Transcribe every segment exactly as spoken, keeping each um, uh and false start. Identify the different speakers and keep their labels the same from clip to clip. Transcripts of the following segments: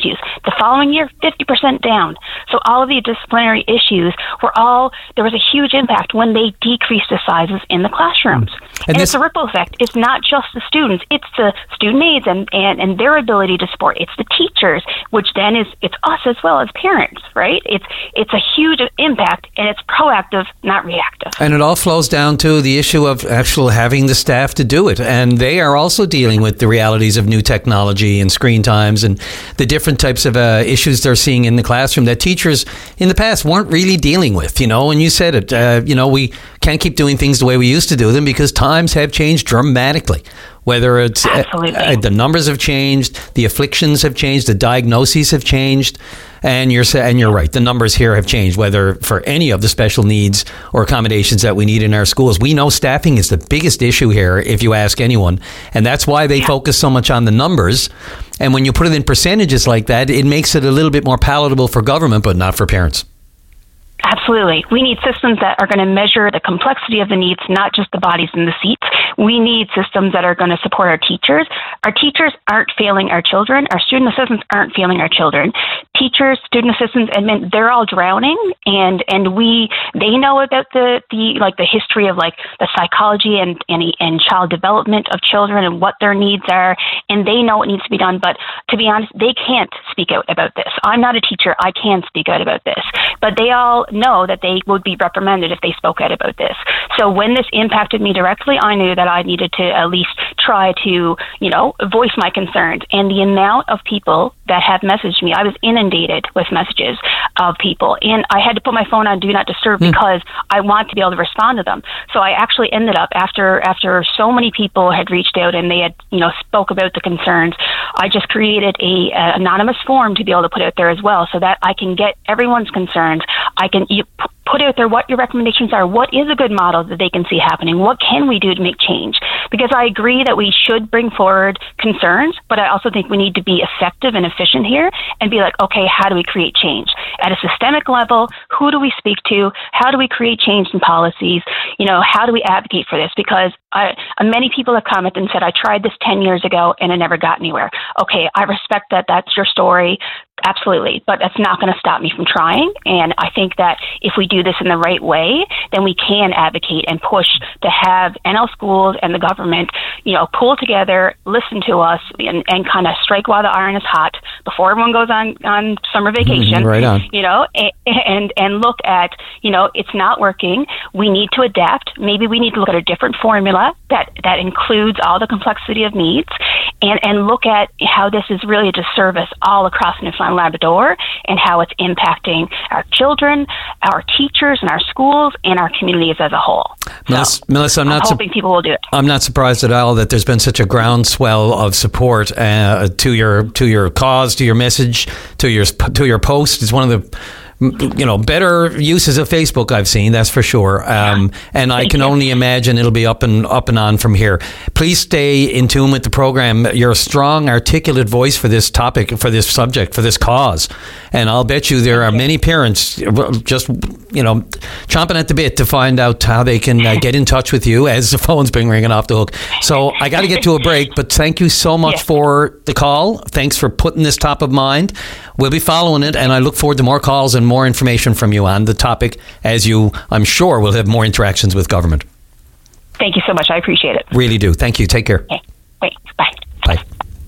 Speaker 1: issues. The following year, fifty percent down. So all of the disciplinary issues were all, there was a huge impact when they decreased the sizes in the classrooms. And, and this, it's a ripple effect. It's not just the students, it's the student aides and, and, and their ability to support. It's the teachers, which then is, it's us as well as parents, right? It's, it's a huge impact, and it's proactive, not reactive.
Speaker 2: And it all flows down to the issue of actually having the staff to do it. And they are also dealing with the realities of new technology and screen times and the different types of uh, issues they're seeing in the classroom that teachers in the past weren't really dealing with, you know. And you said it, uh, you know, we can't keep doing things the way we used to do them because times have changed dramatically. Whether it's uh, uh, the numbers have changed, the afflictions have changed, the diagnoses have changed, and you're and you're right. The numbers here have changed. Whether for any of the special needs or accommodations that we need in our schools, we know staffing is the biggest issue here. If you ask anyone, and that's why they focus so much on the numbers. And when you put it in percentages like that, it makes it a little bit more palatable for government, but not for parents.
Speaker 1: Absolutely. We need systems that are going to measure the complexity of the needs, not just the bodies in the seats. We need systems that are going to support our teachers. Our teachers aren't failing our children. Our student assistants aren't failing our children. Teachers, student assistants, admin, they're all drowning, and, and we they know about the, the like the history of like the psychology and, and and child development of children and what their needs are, and they know what needs to be done. But to be honest, they can't speak out about this. I'm not a teacher. I can speak out about this, but they all know that they would be reprimanded if they spoke out about this. So when this impacted me directly, I knew that I needed to at least try to, you know, voice my concerns. And the amount of people that have messaged me, I was inundated with messages of people, and I had to put my phone on Do Not Disturb mm. because I want to be able to respond to them. So I actually ended up, after after so many people had reached out and they had, you know, spoke about the concerns, I just created a, a anonymous form to be able to put out there as well, so that I can get everyone's concerns. I can you, p- put out there what your recommendations are. What is a good model that they can see happening? What can we do to make change? Because I agree that we should bring forward concerns, but I also think we need to be effective and efficient here and be like, okay, how do we create change? At a systemic level, who do we speak to? How do we create change in policies? You know, how do we advocate for this? Because I, many people have commented and said, I tried this ten years ago and it never got anywhere. Okay, I respect that. That's your story. Absolutely. But that's not going to stop me from trying. And I think that if we do this in the right way, then we can advocate and push to have N L schools and the government, you know, pull together, listen to us, and, and kind of strike while the iron is hot before everyone goes on, on summer vacation.
Speaker 2: Right on.
Speaker 1: You know, and, and, and look at, you know, it's not working. We need to adapt. Maybe we need to look at a different formula that, that includes all the complexity of needs, and, and look at how this is really a disservice all across Newfoundland and Labrador, and how it's impacting our children, our teachers, and our schools, and our communities as a whole.
Speaker 2: Melissa,
Speaker 1: so,
Speaker 2: Melissa I'm,
Speaker 1: I'm
Speaker 2: not
Speaker 1: hoping su- people will do it.
Speaker 2: I'm not surprised at all that there's been such a groundswell of support uh, to your to your cause, to your message, to your to your post. It's one of the you know, better uses of Facebook I've seen, that's for sure. Um, and I can only imagine it'll be up and up and on from here. Please stay in tune with the program. You're a strong, articulate voice for this topic, for this subject, for this cause. And I'll bet you there are many parents just, you know, chomping at the bit to find out how they can uh, get in touch with you as the phone's been ringing off the hook. So I got to get to a break, but thank you so much yeah. for the call. Thanks for putting this top of mind. We'll be following it, and I look forward to more calls and more information from you on the topic, as you, I'm sure, will have more interactions with government.
Speaker 1: Thank you so much. I appreciate it.
Speaker 2: Really do. Thank you. Take care.
Speaker 1: Okay. Wait. Bye.
Speaker 2: Bye.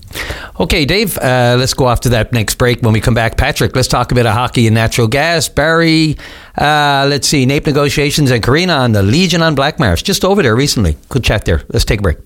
Speaker 2: Okay, Dave, uh, let's go after that next break. When we come back, Patrick, let's talk a bit of hockey and natural gas. Barry, uh, let's see, N A P negotiations, and Karina on the Legion on Blackmarsh. Just over there recently. Good chat there. Let's take a break.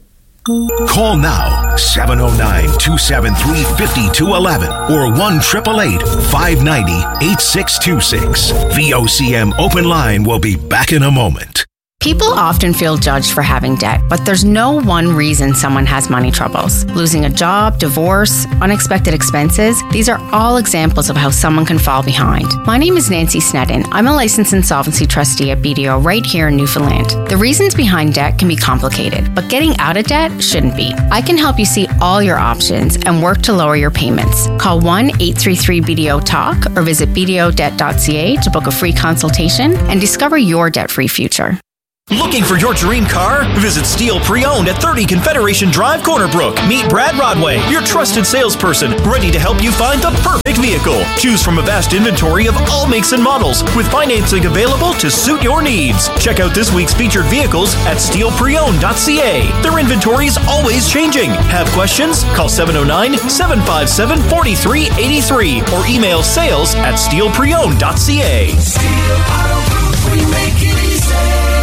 Speaker 3: Call now, seven oh nine, two seven three, five two one one or one eight eight eight, five nine zero, eight six two six. V O C M Open Line will be back in a moment.
Speaker 4: People often feel judged for having debt, but there's no one reason someone has money troubles. Losing a job, divorce, unexpected expenses, these are all examples of how someone can fall behind. My name is Nancy Snedden. I'm a licensed insolvency trustee at B D O right here in Newfoundland. The reasons behind debt can be complicated, but getting out of debt shouldn't be. I can help you see all your options and work to lower your payments. Call one eight three three B D O talk or visit b d o debt dot c a to book a free consultation and discover your debt-free future.
Speaker 5: Looking for your dream car? Visit Steele Pre-Owned at thirty Confederation Drive, Corner Brook. Meet Brad Rodway, your trusted salesperson, ready to help you find the perfect vehicle. Choose from a vast inventory of all makes and models, with financing available to suit your needs. Check out this week's featured vehicles at steel pre owned dot c a. Their inventory is always changing. Have questions? Call seven oh nine, seven five seven, four three eight three or email sales at steel pre owned dot c a.
Speaker 6: Steel Auto Group, we make it easy.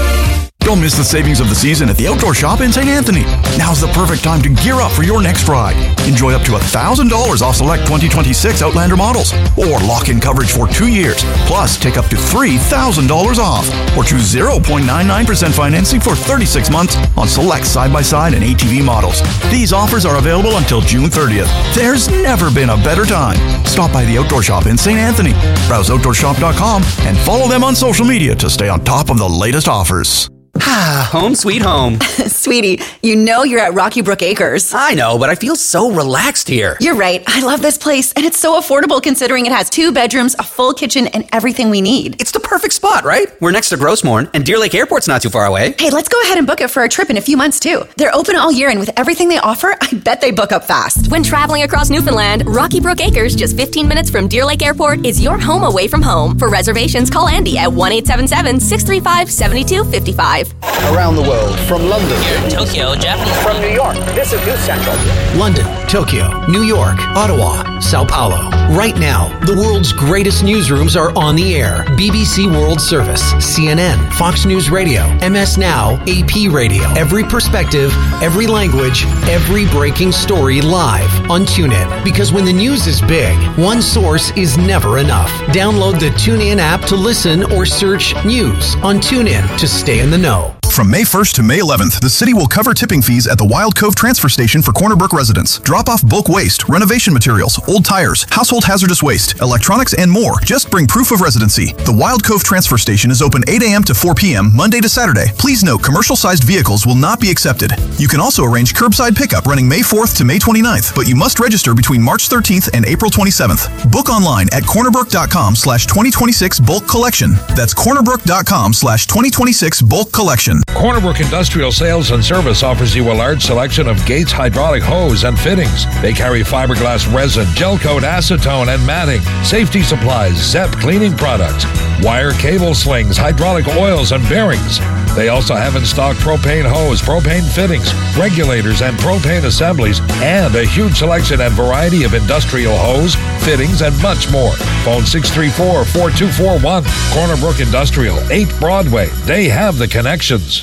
Speaker 7: Don't miss the savings of the season at the Outdoor Shop in Saint Anthony. Now's the perfect time to gear up for your next ride. Enjoy up to one thousand dollars off select twenty twenty-six Outlander models, or lock in coverage for two years. Plus, take up to three thousand dollars off, or choose zero point nine nine percent financing for thirty-six months on select side-by-side and A T V models. These offers are available until June thirtieth. There's never been a better time. Stop by the Outdoor Shop in Saint Anthony. Browse outdoor shop dot com and follow them on social media to stay on top of the latest offers.
Speaker 8: Ah, home sweet home.
Speaker 9: Sweetie, you know you're at Rocky Brook Acres.
Speaker 8: I know, but I feel so relaxed here.
Speaker 9: You're right. I love this place, and it's so affordable considering it has two bedrooms, a full kitchen, and everything we need.
Speaker 8: It's the perfect spot, right? We're next to Grossmorn, and Deer Lake Airport's not too far away.
Speaker 9: Hey, let's go ahead and book it for a trip in a few months, too. They're open all year, and with everything they offer, I bet they book up fast.
Speaker 10: When traveling across Newfoundland, Rocky Brook Acres, just fifteen minutes from Deer Lake Airport, is your home away from home. For reservations, call Andy at one eight seven seven, six three five, seven two five five.
Speaker 11: Around the world, from London,
Speaker 12: Tokyo, Japanese.
Speaker 11: From New York, this is News Central.
Speaker 13: London, Tokyo, New York, Ottawa, Sao Paulo. Right now, the world's greatest newsrooms are on the air. B B C World Service, C N N, Fox News Radio, M S Now, A P Radio. Every perspective, every language, every breaking story live on TuneIn. Because when the news is big, one source is never enough. Download the TuneIn app to listen or search news on TuneIn to stay in the know.
Speaker 14: From May first to May eleventh, the city will cover tipping fees at the Wild Cove Transfer Station for Corner Brook residents. Drop off bulk waste, renovation materials, old tires, household hazardous waste, electronics, and more. Just bring proof of residency. The Wild Cove Transfer Station is open eight a.m. to four p.m. Monday to Saturday. Please note, commercial-sized vehicles will not be accepted. You can also arrange curbside pickup running May fourth to May twenty-ninth, but you must register between March thirteenth and April twenty-seventh. Book online at cornerbrook.com slash 2026 bulk collection. That's cornerbrook.com slash 2026 bulk collection.
Speaker 15: Corner Brook Industrial Sales and Service offers you a large selection of Gates hydraulic hose and fittings. They carry fiberglass resin, gel coat, acetone, and matting, safety supplies, Zep cleaning products, wire cable slings, hydraulic oils, and bearings. They also have in stock propane hose, propane fittings, regulators, and propane assemblies, and a huge selection and variety of industrial hose, fittings, and much more. Phone six three four, four two four one. Corner Brook Industrial, eight Broadway. They have the connections.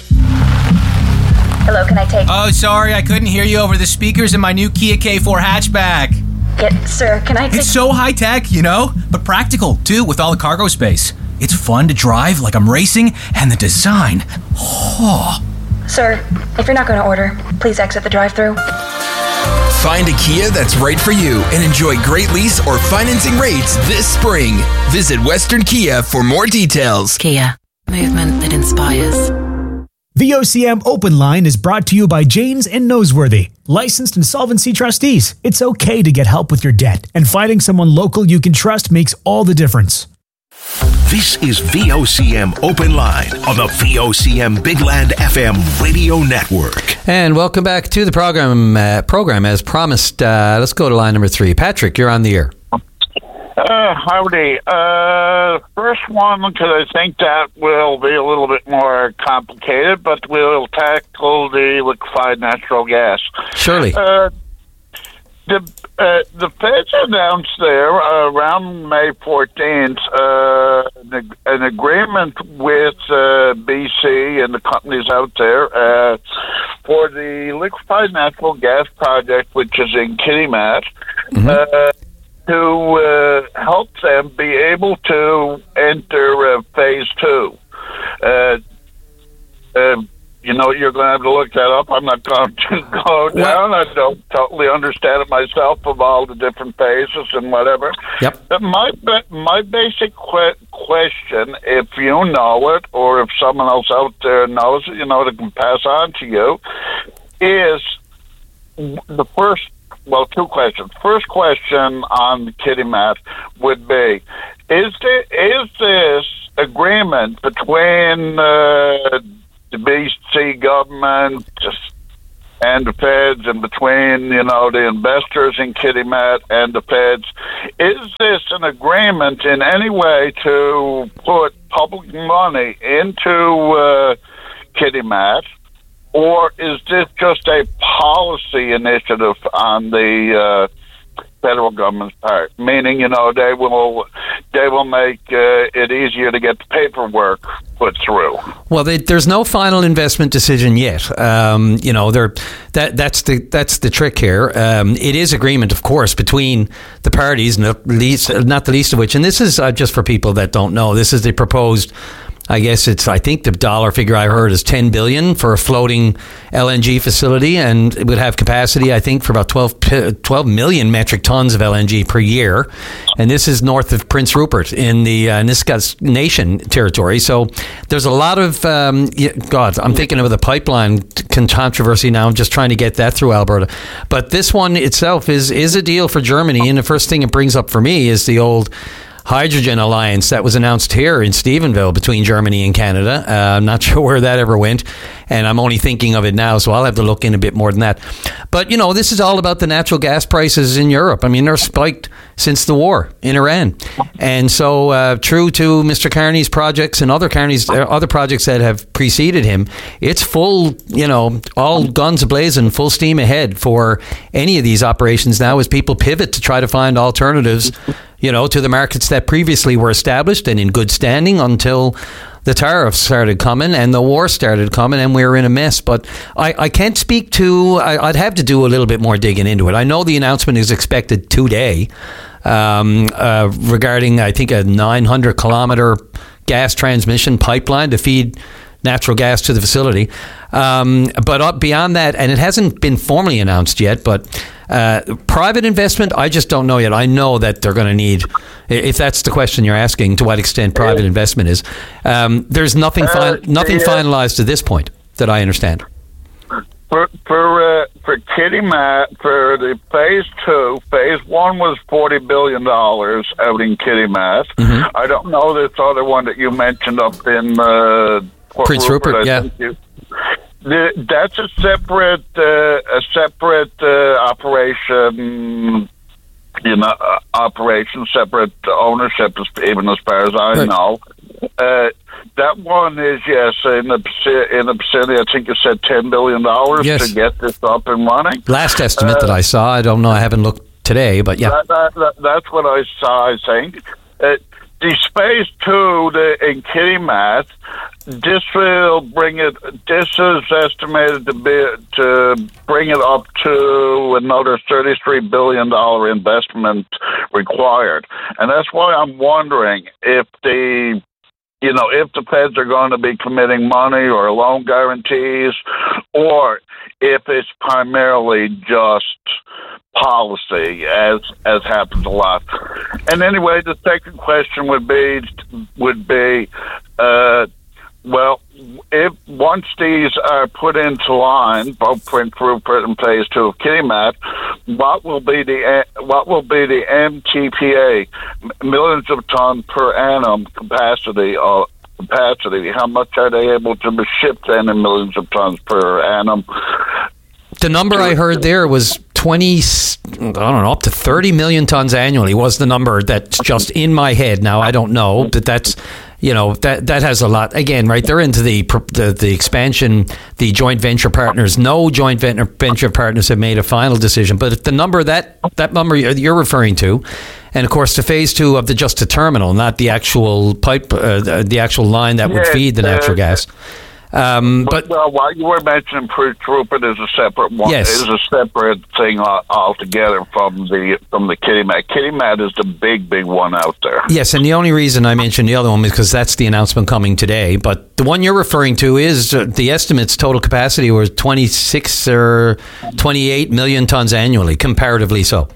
Speaker 16: Hello, can I take...
Speaker 17: Oh, sorry, I couldn't hear you over the speakers in my new Kia K four hatchback.
Speaker 16: Yeah, sir, can I take...
Speaker 17: It's so high-tech, you know, but practical, too, with all the cargo space. It's fun to drive like I'm racing, and the design. Oh.
Speaker 16: Sir, if you're not going to order, please exit the drive-thru.
Speaker 18: Find a Kia that's right for you and enjoy great lease or financing rates this spring. Visit Western Kia for more details.
Speaker 19: Kia, movement that inspires.
Speaker 20: The O C M Open Line is brought to you by Janes and Noseworthy, licensed insolvency trustees. It's okay to get help with your debt, and finding someone local you can trust makes all the difference.
Speaker 3: This is V O C M Open Line on the V O C M Big Land F M radio network.
Speaker 2: And welcome back to the program. Uh, program as promised. Uh, let's go to line number three. Patrick, you're on the air.
Speaker 21: Uh, howdy. Uh, first one, because I think that will be a little bit more complicated, but we'll tackle the liquefied natural gas.
Speaker 2: Surely.
Speaker 21: Uh, the uh, the Feds announced there uh, around May fourteenth uh, an, an agreement with uh, B C and the companies out there uh, for the liquefied natural gas project, which is in Kitimat. Mm-hmm. Uh, to uh, help them be able to enter uh, phase two. Uh, uh, you know, you're going to have to look that up. I'm not going to go down. I don't totally understand it myself of all the different phases and whatever.
Speaker 2: Yep.
Speaker 21: But my, my basic que- question, if you know it or if someone else out there knows it, you know, that can pass on to you, is the first Well, two questions. First question on the Kitimat would be, is, there, is this agreement between uh, the B C government and the feds, and between, you know, the investors in Kitimat and the feds. Is this an agreement in any way to put public money into uh, Kitimat, or is this just a policy initiative on the uh, federal government's part? Meaning, you know, they will they will make uh, it easier to get the paperwork put through.
Speaker 2: Well, they, there's no final investment decision yet. Um, you know, there that that's the that's the trick here. Um, it is agreement, of course, between the parties, not least not the least of which, and this is uh, just for people that don't know. This is the proposed. I guess it's, I think the dollar figure I heard is ten billion dollars for a floating L N G facility, and it would have capacity, I think, for about twelve, twelve million metric tons of L N G per year. And this is north of Prince Rupert in the uh, Nisga'a Nation territory. So there's a lot of, um, God, I'm thinking of the pipeline controversy now. I'm just trying to get that through Alberta. But this one itself is, is a deal for Germany. And the first thing it brings up for me is the old hydrogen alliance that was announced here in Stephenville between Germany and Canada. Uh, I'm not sure where that ever went, and I'm only thinking of it now, so I'll have to look in a bit more than that. But, you know, this is all about the natural gas prices in Europe. I mean, they're spiked since the war in Iran. And so, uh, true to Mister Carney's projects and other Carney's uh, other projects that have preceded him, it's full, you know, all guns ablazing, full steam ahead for any of these operations now as people pivot to try to find alternatives, you know, to the markets that previously were established and in good standing until the tariffs started coming and the war started coming and we were in a mess. But I, I can't speak to, I, I'd have to do a little bit more digging into it. I know the announcement is expected today um, uh, regarding, I think, a nine hundred kilometer gas transmission pipeline to feed natural gas to the facility. Um, but up beyond that, and it hasn't been formally announced yet, but uh, private investment, I just don't know yet. I know that they're going to need, if that's the question you're asking, to what extent private investment is. Um, there's nothing fi- nothing finalized to this point that I understand.
Speaker 21: For for uh, for Kitimat, for the phase two, phase one was forty billion dollars out in Kitimat. Mm-hmm. I don't know this other one that you mentioned up in uh,
Speaker 2: Prince Rupert. Rupert yeah.
Speaker 21: You, the, that's a separate uh, a separate uh, operation. You know, uh, operation, separate ownership, even as far as I right. know. Uh, that one is, yes, in the in the vicinity, I think you said ten billion dollars yes. to get this up and running.
Speaker 2: Last estimate uh, that I saw, I don't know, I haven't looked today, but yeah.
Speaker 21: That, that, that, that's what I saw, I think. Uh, the phase two the, in Kitimat, this will bring it, this is estimated to be, to bring it up to another thirty-three billion dollars investment required. And that's why I'm wondering if the You know, if the feds are going to be committing money or loan guarantees, or if it's primarily just policy, as as happens a lot. And anyway, the second question would be would be, uh, well, if once these are put into line, both Prince Rupert and Phase Two of Kitimat, what will be the what will be the M T P A, millions of ton per annum capacity of capacity? How much are they able to ship then in millions of tons per annum?
Speaker 2: The number I heard there was twenty, I don't know, up to thirty million tons annually was the number that's just in my head. Now, I don't know, but that's, you know, that that has a lot. Again, right, they're into the the, the expansion, the joint venture partners. No joint venture partners have made a final decision. But the number, that, that number you're referring to, and of course the phase two of the just a terminal, not the actual pipe, uh, the actual line that would
Speaker 21: yes,
Speaker 2: feed the natural uh, gas. Um, but,
Speaker 21: but well, while you were mentioning Prince Rupert is a separate one,
Speaker 2: yes.
Speaker 21: is a separate thing altogether from the from the Kitimat. Kitimat is the big, big one out there.
Speaker 2: Yes, and the only reason I mentioned the other one is because that's the announcement coming today. But the one you're referring to is uh, the estimates total capacity was twenty-six or twenty-eight million tons annually, comparatively so.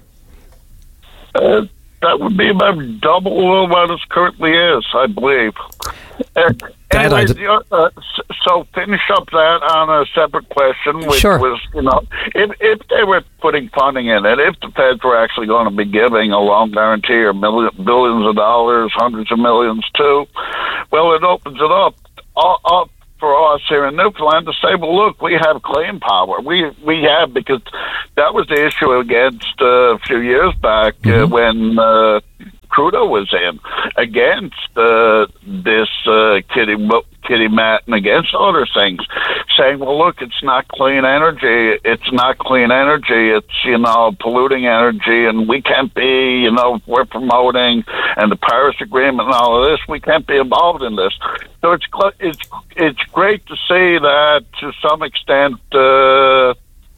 Speaker 21: Uh, that would be about double what it currently is, I believe. Uh, Anyway, uh, so finish up that on a separate question, which
Speaker 2: sure.
Speaker 21: was, you know, if if they were putting funding in it, if the feds were actually going to be giving a loan guarantee or million, billions of dollars, hundreds of millions too, well, it opens it up. All, all, for us here in Newfoundland to say, well, look, we have clean power. We we have, because that was the issue against uh, a few years back mm-hmm. uh, when uh, Trudeau was in, against uh, this uh, kitty, kitty mat and against other things, saying, well, look, it's not clean energy. It's not clean energy. It's, you know, polluting energy, and we can't be, you know, we're promoting, and the Paris Agreement and all of this, we can't be involved in this. So it's it's it's great to see that, to some extent, uh,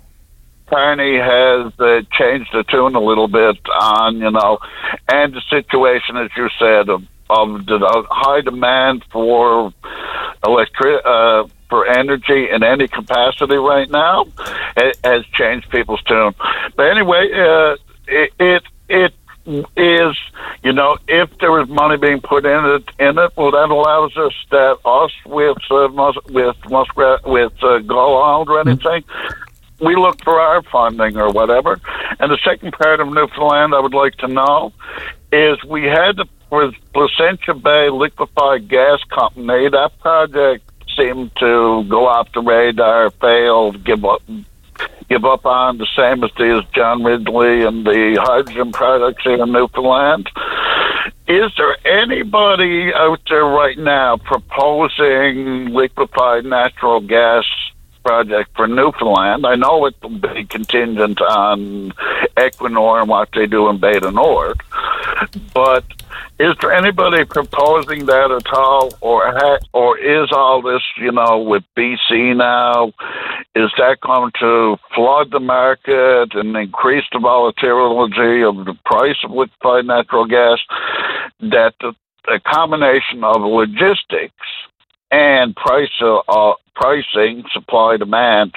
Speaker 21: Carney has uh, changed the tune a little bit on, you know, and the situation, as you said, of, of the high demand for electric uh, for energy in any capacity right now, it has changed people's tune. But anyway, uh, it, it it is, you know, if there is money being put in it, in it, well, that allows us that us with uh, mus- with Muskrat with uh, Gull Island or anything. Mm-hmm. We look for our funding or whatever. And the second part of Newfoundland I would like to know is we had the with Placentia Bay Liquefied Gas Company. That project seemed to go off the radar, failed, give up, give up on, the same as the John Ridley and the hydrogen products here in Newfoundland. Is there anybody out there right now proposing liquefied natural gas project for Newfoundland? I know it will be contingent on Equinor and what they do in Beta Nord, but is there anybody proposing that at all, or ha- or is all this, you know, with B C now, is that going to flood the market and increase the volatility of the price of liquefied natural gas, that the, the combination of logistics and price uh, pricing, supply, demand,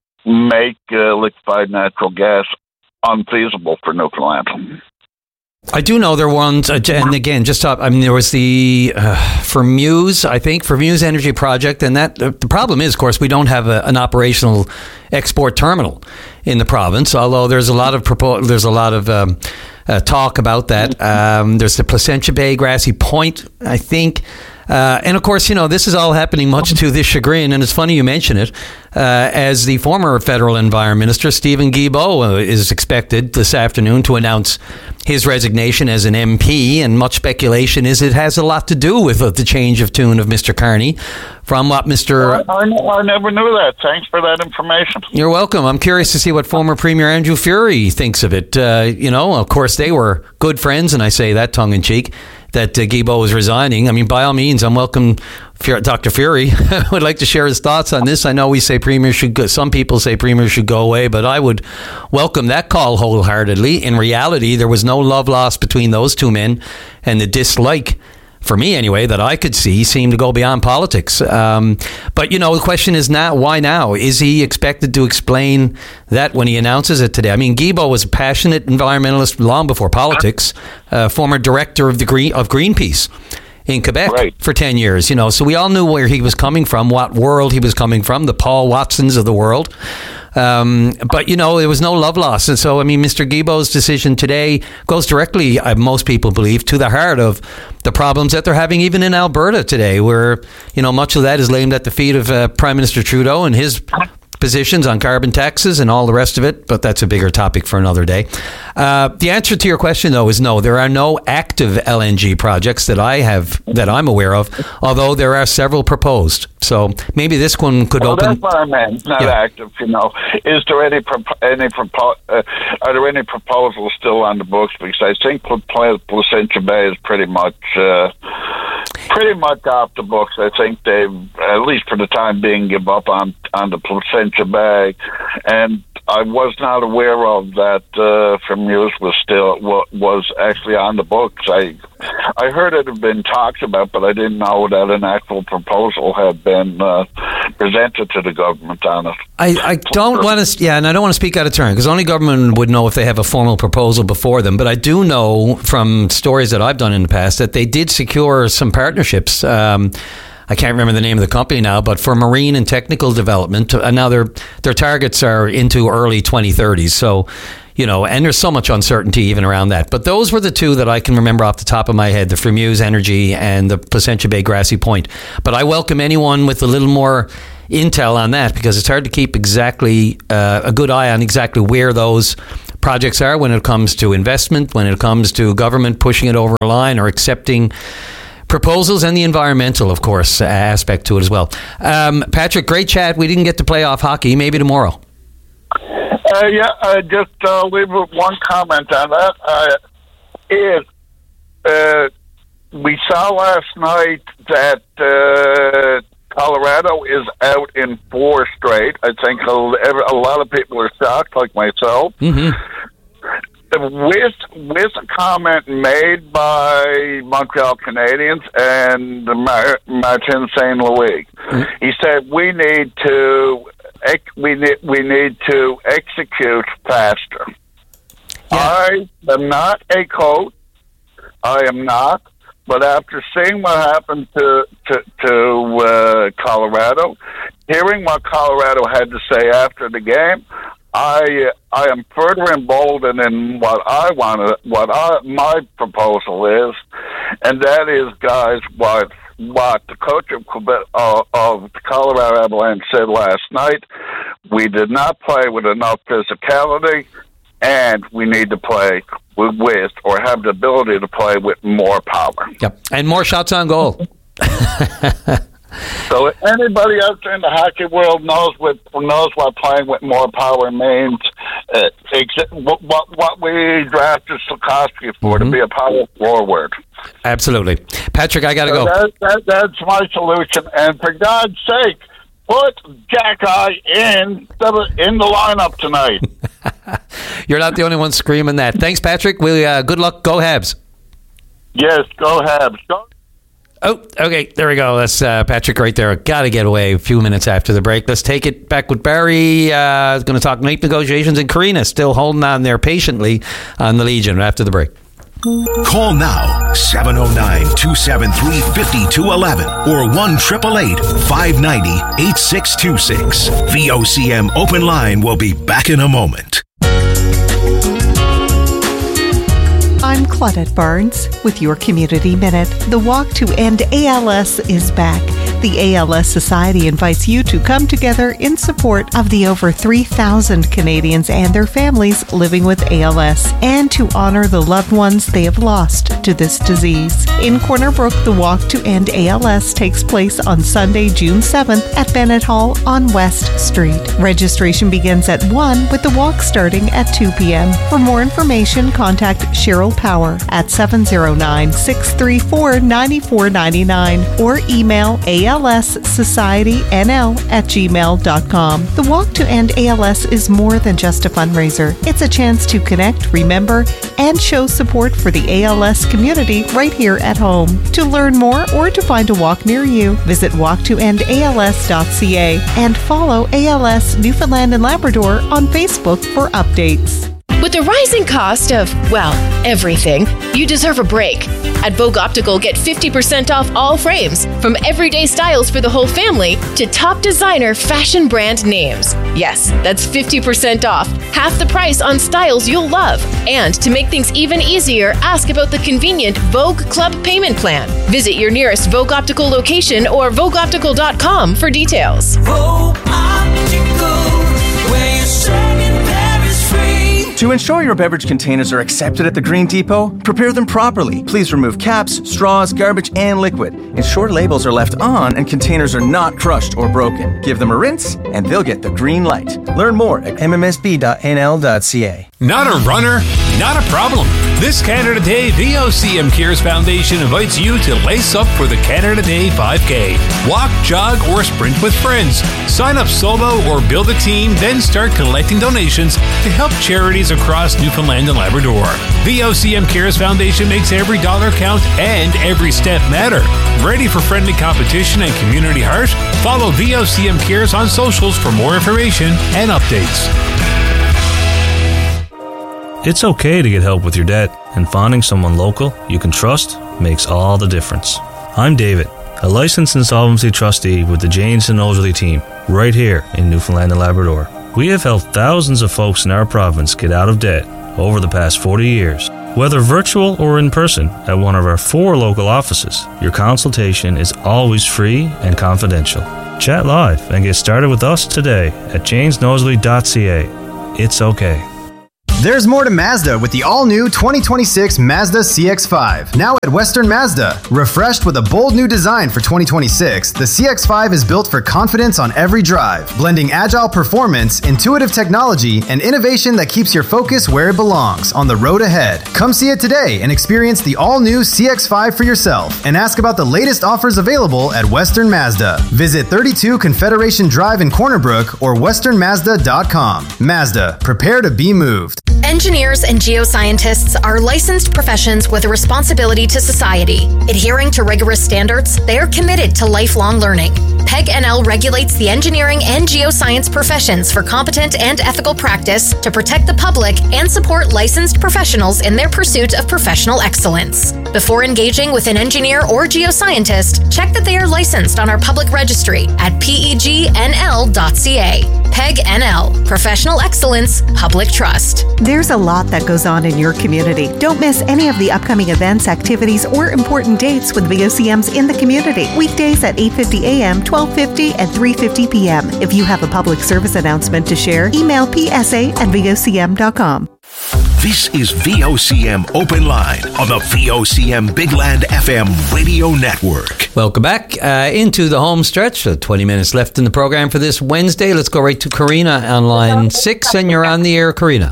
Speaker 21: make uh, liquefied natural gas unfeasible for Newfoundland?
Speaker 2: I do know there were ones, uh, and again, just up, I mean, there was the, uh, for Muse, I think, for Muse Energy Project, and that, uh, the problem is, of course, we don't have a, an operational export terminal in the province, although there's a lot of, propo- there's a lot of um, uh, talk about that. Um, there's the Placentia Bay, Grassy Point, I think. Uh, and of course, you know, this is all happening much to this chagrin, and it's funny you mention it, uh, as the former federal environment minister, Stephen Guilbeault, uh, is expected this afternoon to announce his resignation as an M P, and much speculation is it has a lot to do with uh, the change of tune of Mister Carney from what Mister
Speaker 21: I, I, I never knew that. Thanks for that information.
Speaker 2: You're welcome. I'm curious to see what former Premier Andrew Furey thinks of it. Uh, you know, of course, they were good friends, and I say that tongue-in-cheek, that uh, Guilbeault was resigning. I mean, by all means, I'm welcome. Doctor Furey would like to share his thoughts on this. I know we say Premier should go, some people say Premier should go away, but I would welcome that call wholeheartedly. In reality, there was no love lost between those two men, and the dislike, for me anyway, that I could see, seemed to go beyond politics. Um, but, you know, the question is now, why now? Is he expected to explain that when he announces it today? I mean, Guilbeault was a passionate environmentalist long before politics, uh, former director of the Green of Greenpeace in Quebec right. for ten years, you know, so we all knew where he was coming from, what world he was coming from, the Paul Watsons of the world. Um, but, you know, there was no love lost. And so, I mean, Mister Guilbeault's decision today goes directly, uh, most people believe, to the heart of the problems that they're having even in Alberta today, where, you know, much of that is laid at the feet of uh, Prime Minister Trudeau and his positions on carbon taxes and all the rest of it, but that's a bigger topic for another day. Uh, the answer to your question, though, is no. There are no active L N G projects that I have, that I'm aware of, although there are several proposed. So maybe this one could
Speaker 21: well,
Speaker 2: open...
Speaker 21: That's what I meant, not yeah. active, you know. Is there any, any propo- uh, are there any proposals still on the books? Because I think Placentia Bay is pretty much... Uh, pretty much off the books. I think they've, at least for the time being, give up on, on the Placentia Bay. And I was not aware of that uh, from Muse was still was actually on the books. I I heard it had been talked about, but I didn't know that an actual proposal had been uh, presented to the government on it.
Speaker 2: I, I don't want to, yeah, and I don't want to speak out of turn because only government would know if they have a formal proposal before them. But I do know from stories that I've done in the past that they did secure some partnerships. Um, I can't remember the name of the company now, but for marine and technical development. And now their their targets are into early twenty thirties. So, you know, and there's so much uncertainty even around that. But those were the two that I can remember off the top of my head, the Fremuse Energy and the Placentia Bay Grassy Point. But I welcome anyone with a little more intel on that, because it's hard to keep exactly uh, a good eye on exactly where those projects are when it comes to investment, when it comes to government pushing it over a line or accepting proposals, and the environmental, of course, uh, aspect to it as well. Um, Patrick, great chat. We didn't get to play off hockey. Maybe tomorrow.
Speaker 21: Uh, yeah, I just uh, leave one comment on that. Uh, is uh, we saw last night that uh, Colorado is out in four straight. I think a, a lot of people are shocked, like myself.
Speaker 2: Mm-hmm.
Speaker 21: With with a comment made by Montreal Canadiens and Mar- Martin Saint Louis, mm-hmm. he said we need to we need we need to execute faster. Yeah. I am not a coach. I am not. But after seeing what happened to to, to uh, Colorado, hearing what Colorado had to say after the game, I I am further emboldened in what I want, what I, my proposal is, and that is, guys, what what the coach of, Quebec, uh, of the Colorado Avalanche said last night. We did not play with enough physicality, and we need to play with, with or have the ability to play with more power.
Speaker 2: Yep, and more shots on goal.
Speaker 21: So anybody out there in the hockey world knows what knows what playing with more power means. Uh, ex- what, what what we drafted Slafkovsky for, mm-hmm. to be a power forward.
Speaker 2: Absolutely, Patrick. I got to
Speaker 21: so
Speaker 2: go.
Speaker 21: That, that, that's my solution. And for God's sake, put Jack Eye in the in the lineup tonight.
Speaker 2: You're not the only one screaming that. Thanks, Patrick. We uh, good luck. Go Habs.
Speaker 21: Yes, go Habs. Go.
Speaker 2: Oh, okay. There we go. That's uh, Patrick right there. Got to get away a few minutes after the break. Let's take it back with Barry. Uh, going to talk night negotiations, and Karina still holding on there patiently on the Legion after the break.
Speaker 3: Call now, seven oh nine, two seven three, five two one one or one eight eight eight, five nine zero, eight six two six. V O C M Open Line will be back in a moment.
Speaker 12: I'm Claudette Barnes with your Community Minute. The Walk to End A L S is back. The A L S Society invites you to come together in support of the over three thousand Canadians and their families living with A L S, and to honor the loved ones they have lost to this disease. In Corner Brook, the Walk to End A L S takes place on Sunday, June seventh at Bennett Hall on West Street. Registration begins at one, with the walk starting at two p.m. For more information, contact Cheryl Power at seven oh nine, six three four, nine four nine nine or email A L S Society N L at gmail dot com. The Walk to End A L S is more than just a fundraiser. It's a chance to connect, remember, and show support for the A L S community right here at home. To learn more or to find a walk near you, visit walk to end A L S dot c a and follow A L S Newfoundland and Labrador on Facebook for updates.
Speaker 22: With the rising cost of, well, everything, you deserve a break. At Vogue Optical, get fifty percent off all frames, from everyday styles for the whole family to top designer fashion brand names. Yes, that's fifty percent off, half the price on styles you'll love. And to make things even easier, ask about the convenient Vogue Club payment plan. Visit your nearest Vogue Optical location or vogue optical dot com for details.
Speaker 6: Vogue Optical, where you're saying there is free.
Speaker 23: To ensure your beverage containers are accepted at the Green Depot, prepare them properly. Please remove caps, straws, garbage, and liquid. Ensure labels are left on and containers are not crushed or broken. Give them a rinse, and they'll get the green light. Learn more at m m s b dot n l dot c a.
Speaker 24: Not a runner? Not a problem. This Canada Day, V O C M Cares Foundation invites you to lace up for the Canada Day five K. Walk, jog, or sprint with friends. Sign up solo or build a team, then start collecting donations to help charities across Newfoundland and Labrador. V O C M Cares Foundation makes every dollar count and every step matter. Ready for friendly competition and community heart? Follow V O C M Cares on socials for more information and updates.
Speaker 25: It's okay to get help with your debt, and finding someone local you can trust makes all the difference. I'm David, a licensed insolvency trustee with the Janes and Nosworthy team, right here in Newfoundland and Labrador. We have helped thousands of folks in our province get out of debt over the past forty years. Whether virtual or in person at one of our four local offices, your consultation is always free and confidential. Chat live and get started with us today at janes knowsley dot c a. It's okay.
Speaker 1: There's more to Mazda with the all-new twenty twenty-six Mazda C X five. Now at Western Mazda. Refreshed with a bold new design for twenty twenty-six, the C X five is built for confidence on every drive, blending agile performance, intuitive technology, and innovation that keeps your focus where it belongs, on the road ahead. Come see it today and experience the all-new C X five for yourself, and ask about the latest offers available at Western Mazda. Visit thirty-two Confederation Drive in Corner Brook or western mazda dot com. Mazda, prepare to be moved.
Speaker 4: Engineers and geoscientists are licensed professions with a responsibility to society. Adhering to rigorous standards, they are committed to lifelong learning. P E G N L regulates the engineering and geoscience professions for competent and ethical practice to protect the public and support licensed professionals in their pursuit of professional excellence. Before engaging with an engineer or geoscientist, check that they are licensed on our public registry at P E G N L dot C A. P E G N L, Professional Excellence, Public Trust.
Speaker 12: There's a lot that goes on in your community. Don't miss any of the upcoming events, activities, or important dates with V O C Ms in the community. Weekdays at eight fifty a.m., twelve fifty, and three fifty p.m. If you have a public service announcement to share, email p s a at v o c m dot com.
Speaker 3: This is V O C M Open Line on the V O C M Big Land F M radio network.
Speaker 2: Welcome back uh, into the home stretch. Uh, twenty minutes left in the program for this Wednesday. Let's go right to Karina on line six, and you're on the air, Karina.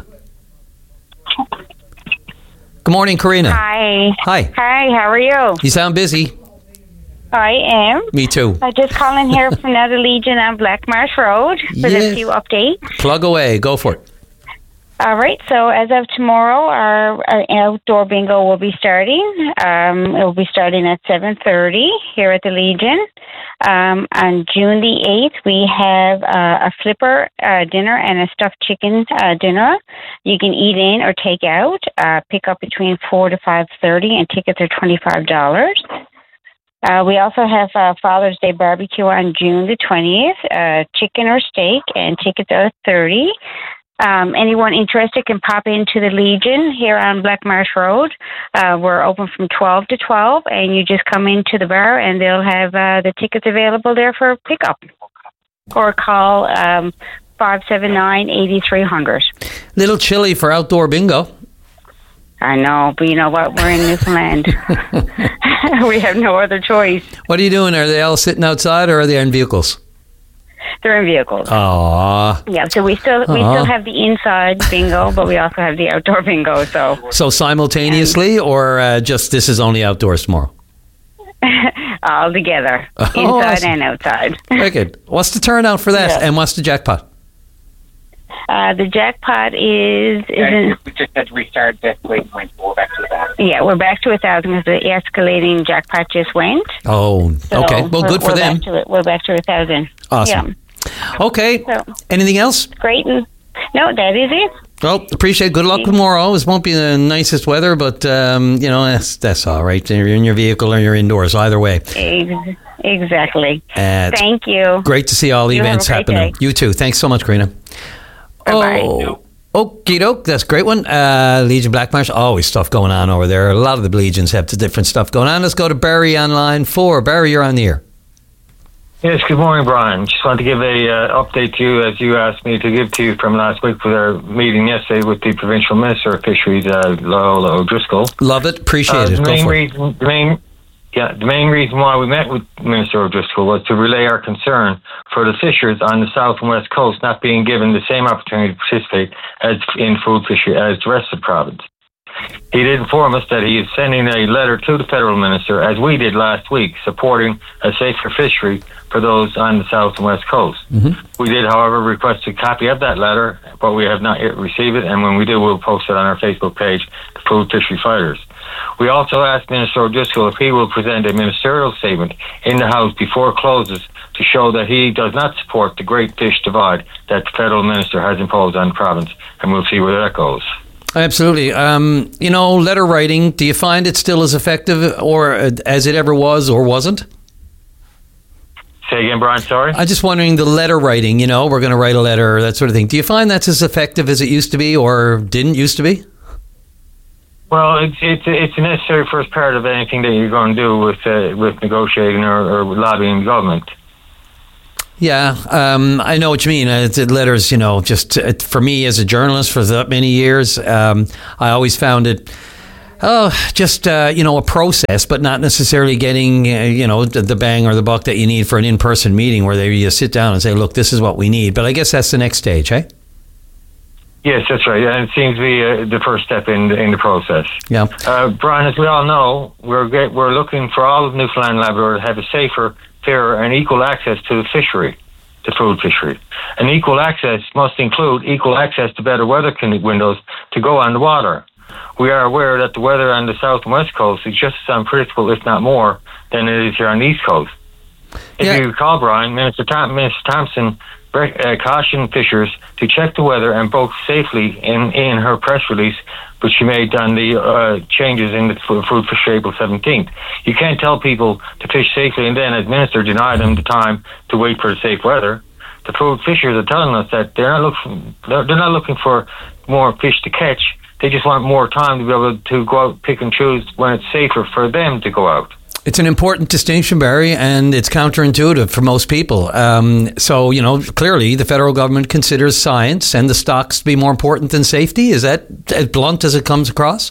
Speaker 2: Good morning, Karina.
Speaker 5: Hi.
Speaker 2: Hi.
Speaker 5: Hi, how are you?
Speaker 2: You sound busy.
Speaker 5: I am.
Speaker 2: Me too.
Speaker 5: I'm just calling here from now the Legion on Black Marsh Road with
Speaker 2: Yeah.
Speaker 5: a few updates.
Speaker 2: Plug away. Go for it.
Speaker 5: All right, so as of tomorrow, our, our outdoor bingo will be starting. Um, it will be starting at seven thirty here at the Legion. Um, on June the eighth, we have uh, a flipper uh, dinner and a stuffed chicken uh, dinner. You can eat in or take out. Uh, pick up between four to five thirty, and tickets are twenty-five dollars. Uh, we also have uh, Father's Day barbecue on June the twentieth, uh, chicken or steak, and tickets are thirty dollars. Um, anyone interested can pop into the Legion here on Black Marsh Road. Uh, we're open from twelve to twelve, and you just come into the bar, and they'll have uh, the tickets available there for pickup. Or call um, five seven nine, eight three zero zero.
Speaker 2: Little chilly for outdoor bingo.
Speaker 5: I know, but you know what? We're in Newfoundland. We have no other choice.
Speaker 2: What are you doing? Are they all sitting outside, or are they in vehicles?
Speaker 5: They're in vehicles.
Speaker 2: Aww.
Speaker 5: Yeah, so we still we
Speaker 2: Aw.
Speaker 5: still have the inside bingo, but we also have the outdoor bingo. So
Speaker 2: So simultaneously, or uh, just this is only outdoors tomorrow?
Speaker 5: all together,
Speaker 2: Oh,
Speaker 5: inside
Speaker 2: awesome.
Speaker 5: and outside.
Speaker 2: Very good. What's the turnout for that,
Speaker 5: Yeah.
Speaker 2: and what's the jackpot?
Speaker 5: Uh, the jackpot is is
Speaker 7: We just had to restart this week and we're back to that.
Speaker 5: yeah, we're back to a thousand because the escalating jackpot just went.
Speaker 2: Oh,
Speaker 5: So
Speaker 2: okay. Well,
Speaker 5: we're-
Speaker 2: good for
Speaker 5: we're
Speaker 2: them.
Speaker 5: Back to it. We're back to a thousand.
Speaker 2: Awesome. Okay.
Speaker 5: So
Speaker 2: Anything else?
Speaker 5: great. And, no, that is it.
Speaker 2: Well, appreciate it. Good luck tomorrow. This won't be the nicest weather, but, um, you know, that's, that's all right. You're in your vehicle or you're indoors, either way.
Speaker 5: Ex- Exactly.
Speaker 2: Uh,
Speaker 5: Thank you.
Speaker 2: Great to see all the
Speaker 5: You have a
Speaker 2: events
Speaker 5: great
Speaker 2: happening.
Speaker 5: day.
Speaker 2: You too. Thanks so much, Karina.
Speaker 5: Bye-bye.
Speaker 2: Oh, okie doke. That's a great one. Uh, Legion Black Marsh. Always stuff going on over there. A lot of the Legions have the different stuff going on. Let's go to Barry on line four. Barry, you're on the air.
Speaker 8: Yes, good morning, Brian. Just want to give a uh, update to you, as you asked me to give to you from last week with our meeting yesterday with the Provincial Minister of Fisheries, uh, Lola O'Driscoll.
Speaker 2: Love it. Appreciate
Speaker 8: Uh,
Speaker 2: it.
Speaker 8: the
Speaker 2: Go
Speaker 8: main
Speaker 2: for it.
Speaker 8: reason, the main, yeah, the main reason why we met with Minister O'Driscoll was to relay our concern for the fishers on the south and west coast not being given the same opportunity to participate as in food fishery as the rest of the province. He did inform us that he is sending a letter to the federal minister, as we did last week, supporting a safer fishery for those on the south and west coast.
Speaker 2: Mm-hmm.
Speaker 8: We did, however, request a copy of that letter, but we have not yet received it, and when we do, we'll post it on our Facebook page, the Food Fishery Fighters. We also asked Minister O'Driscoll if he will present a ministerial statement in the House before it closes to show that he does not support the Great Fish Divide that the federal minister has imposed on the province, and we'll see where that goes.
Speaker 2: Absolutely. Um, you know, letter writing, do you find it still as effective or uh, as it ever was or wasn't?
Speaker 8: Say again, Brian, sorry?
Speaker 2: I'm just wondering the letter writing, you know, we're going to write a letter, that sort of thing. Do you find that's as effective as it used to be or didn't used to be?
Speaker 8: Well, it's it's it's a necessary first part of anything that you're going to do with uh, with negotiating or, or lobbying the government.
Speaker 2: Yeah, um, I know what you mean. Uh, the letters, you know, just uh, for me as a journalist for that many years, um, I always found it, oh, just, uh, you know, a process, but not necessarily getting, uh, you know, the, the bang or the buck that you need for an in-person meeting where they you sit down and say, look, this is what we need. But I guess that's the next stage, eh?
Speaker 8: Yes, that's right. And it seems to be uh, the first step in the, in the process.
Speaker 2: Yeah.
Speaker 8: Uh, Brian, as we all know, we're get, we're looking for all of Newfoundland and Labrador to have a safer, fairer and equal access to the fishery, the food fishery. And equal access must include equal access to better weather windows to go on the water. We are aware that the weather on the south and west coast is just as unpredictable, if not more, than it is here on the east coast. If
Speaker 2: yeah.
Speaker 8: you recall, Brian, Minister, Tom, Minister Thompson uh, cautioned fishers to check the weather and boat safely in, in her press release, which she made on the uh, changes in the food fishery April seventeenth. You can't tell people to fish safely and then, as Minister, deny them the time to wait for the safe weather. The food fishers are telling us that they're not looking, they're not looking for more fish to catch. They just want more time to be able to go out, pick and choose when it's safer for them to go out.
Speaker 2: It's an important distinction, Barry, and it's counterintuitive for most people. Um, so, you know, clearly the federal government considers science and the stocks to be more important than safety. Is that as blunt as it comes across?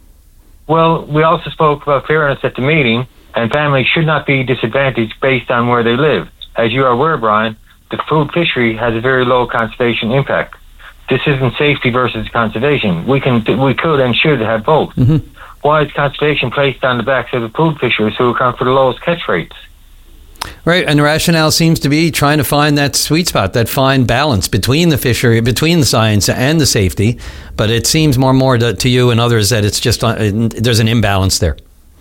Speaker 8: Well, we also spoke about fairness at the meeting, and families should not be disadvantaged based on where they live. As you are aware, Brian, the food fishery has a very low conservation impact. This isn't safety versus conservation. We can, we could and should have both.
Speaker 2: Mm-hmm.
Speaker 8: Why is conservation placed on the backs of the food fishers who account for the lowest catch rates?
Speaker 2: Right, and the rationale seems to be trying to find that sweet spot, that fine balance between the fishery, between the science and the safety. But it seems more and more to, to you and others that it's just uh, there's an imbalance there.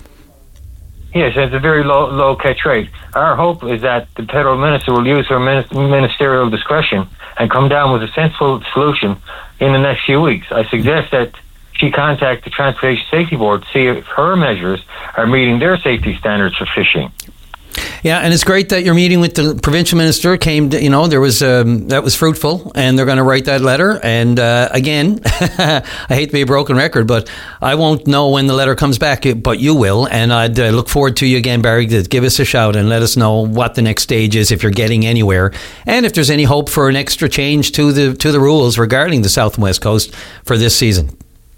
Speaker 8: Yes, it's a very low low catch rate. Our hope is that the federal minister will use her ministerial discretion and come down with a sensible solution in the next few weeks. I suggest that she contact the Transportation Safety Board to see if her measures are meeting their safety standards for fishing.
Speaker 2: Yeah, and it's great that you're meeting with the provincial minister. Came, to, you know, there was um, that was fruitful, and they're going to write that letter. And uh, again, I hate to be a broken record, but I won't know when the letter comes back, but you will. And I'd uh, look forward to you again, Barry, to give us a shout and let us know what the next stage is, if you're getting anywhere, and if there's any hope for an extra change to the to the rules regarding the South and West Coast for this season.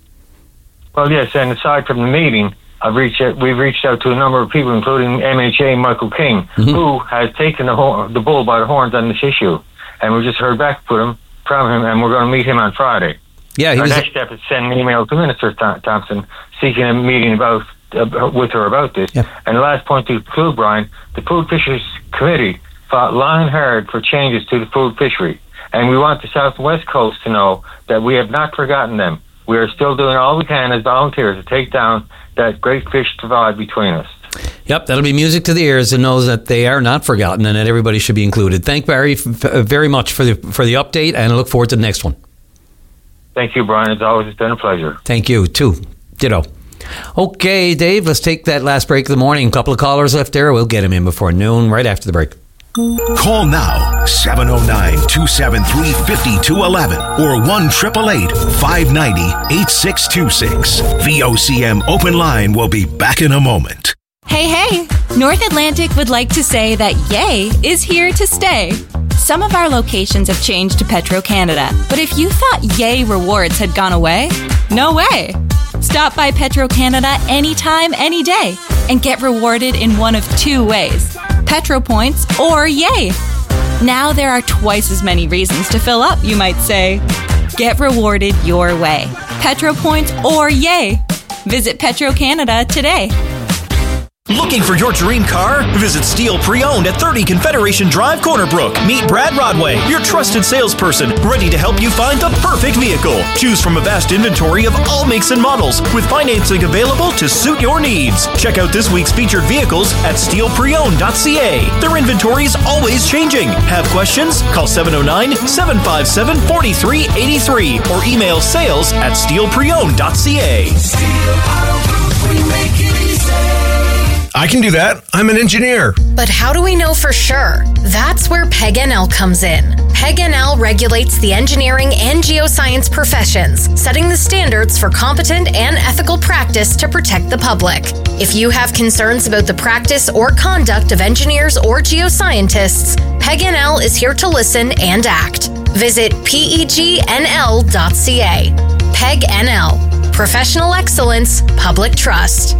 Speaker 8: Well, yes, and aside from the meeting, I've reached out, we've reached out to a number of people, including M H A Michael King, mm-hmm. who has taken the, horn, the bull by the horns on this issue. And we just heard back from him, from him, and we're going to meet him on Friday.
Speaker 2: Yeah, he
Speaker 8: Our
Speaker 2: was
Speaker 8: next a- step is send an email to Minister Thompson seeking a meeting about uh, with her about this.
Speaker 2: Yeah.
Speaker 8: And the last point to conclude, Brian, the Food Fisheries Committee fought long and hard for changes to the food fishery. And we want the South and West Coast to know that we have not forgotten them. We are still doing all we can as volunteers to take down that great fish divide between us.
Speaker 2: Yep, that'll be music to the ears and knows that they are not forgotten and that everybody should be included. Thank Barry f- very much for the for the update, and I look forward to the next one.
Speaker 8: Thank you, Brian. It's always been a pleasure.
Speaker 2: Thank you, too. Ditto. Okay, Dave, let's take that last break of the morning. A couple of callers left there. We'll get them in before noon, right after the break.
Speaker 3: Call now, seven oh nine, two seven three, five two one one or one eight eight eight, five nine zero, eight six two six. V O C M Open Line will be back in a moment.
Speaker 9: Hey, hey! North Atlantic would like to say that Yay is here to stay. Some of our locations have changed to Petro-Canada, but if you thought Yay rewards had gone away, no way! Stop by Petro-Canada anytime, any day, and get rewarded in one of two ways. Petro points or Yay. Now there are twice as many reasons to fill up, you might say. Get rewarded your way. Petro points or Yay. Visit Petro Canada today.
Speaker 10: Looking for your dream car? Visit Steel Pre-Owned at thirty Confederation Drive, Corner Brook. Meet Brad Rodway, your trusted salesperson, ready to help you find the perfect vehicle. Choose from a vast inventory of all makes and models, with financing available to suit your needs. Check out this week's featured vehicles at steel pre owned dot c a. Their inventory is always changing. Have questions? Call seven oh nine, seven five seven, four three eight three or email sales at steel pre owned dot c a.
Speaker 3: I
Speaker 11: I can do that. I'm an engineer.
Speaker 4: But how do we know for sure? That's where P E G N L comes in. P E G N L regulates the engineering and geoscience professions, setting the standards for competent and ethical practice to protect the public. If you have concerns about the practice or conduct of engineers or geoscientists, P E G N L is here to listen and act. Visit P E G N L dot C A. P E G N L. Professional excellence, public trust.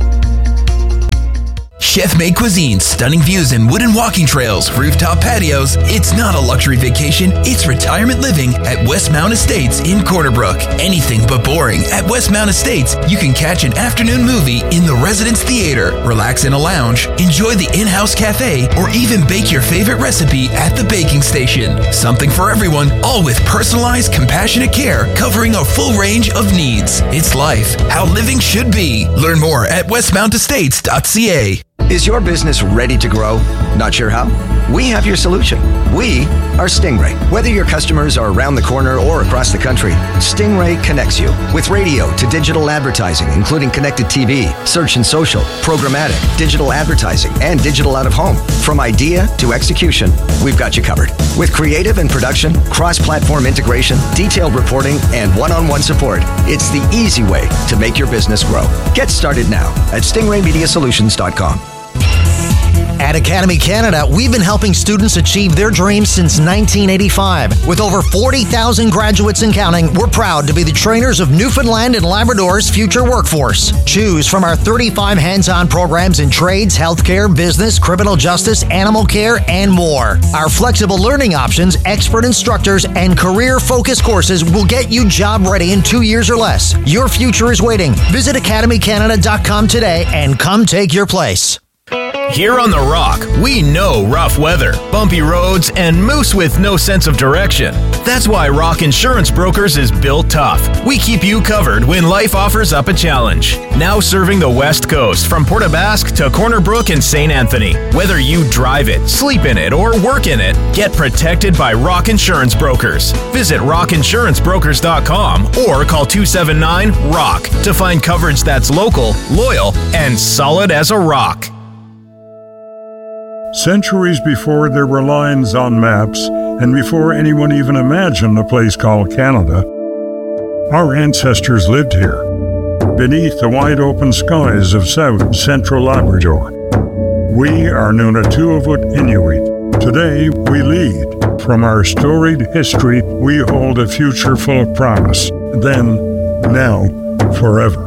Speaker 18: Chef-made cuisine, stunning views and wooden walking trails, rooftop patios. It's not a luxury vacation, it's retirement living at Westmount Estates in Corner Brook. Anything but boring. At Westmount Estates, you can catch an afternoon movie in the Residence Theater, relax in a lounge, enjoy the in-house cafe, or even bake your favorite recipe at the baking station. Something for everyone, all with personalized, compassionate care covering a full range of needs. It's life, how living should be. Learn more at westmount estates dot c a.
Speaker 13: Is your business ready to grow? Not sure how? We have your solution. We are Stingray. Whether your customers are around the corner or across the country, Stingray connects you with radio to digital advertising, including connected T V, search and social, programmatic, digital advertising, and digital out of home. From idea to execution, we've got you covered. With creative and production, cross-platform integration, detailed reporting, and one-on-one support, it's the easy way to make your business grow. Get started now at stingray media solutions dot com.
Speaker 14: At Academy Canada, we've been helping students achieve their dreams since nineteen eighty-five. With over forty thousand graduates and counting, we're proud to be the trainers of Newfoundland and Labrador's future workforce. Choose from our thirty-five hands-on programs in trades, healthcare, business, criminal justice, animal care, and more. Our flexible learning options, expert instructors, and career-focused courses will get you job ready in two years or less. Your future is waiting. Visit academy canada dot com today and come take your place.
Speaker 10: Here on The Rock, we know rough weather, bumpy roads, and moose with no sense of direction. That's why Rock Insurance Brokers is built tough. We keep you covered when life offers up a challenge. Now serving the West Coast from Port aux Basques to Corner Brook and Saint Anthony. Whether you drive it, sleep in it, or work in it, get protected by Rock Insurance Brokers. Visit rock insurance brokers dot com or call two seven nine ROCK to find coverage that's local, loyal, and solid as a rock.
Speaker 15: Centuries before there were lines on maps, and before anyone even imagined a place called Canada, our ancestors lived here, beneath the wide-open skies of South and Central Labrador. We are Nunatuavut Inuit. Today, we lead. From our storied history, we hold a future full of promise. Then, now, forever.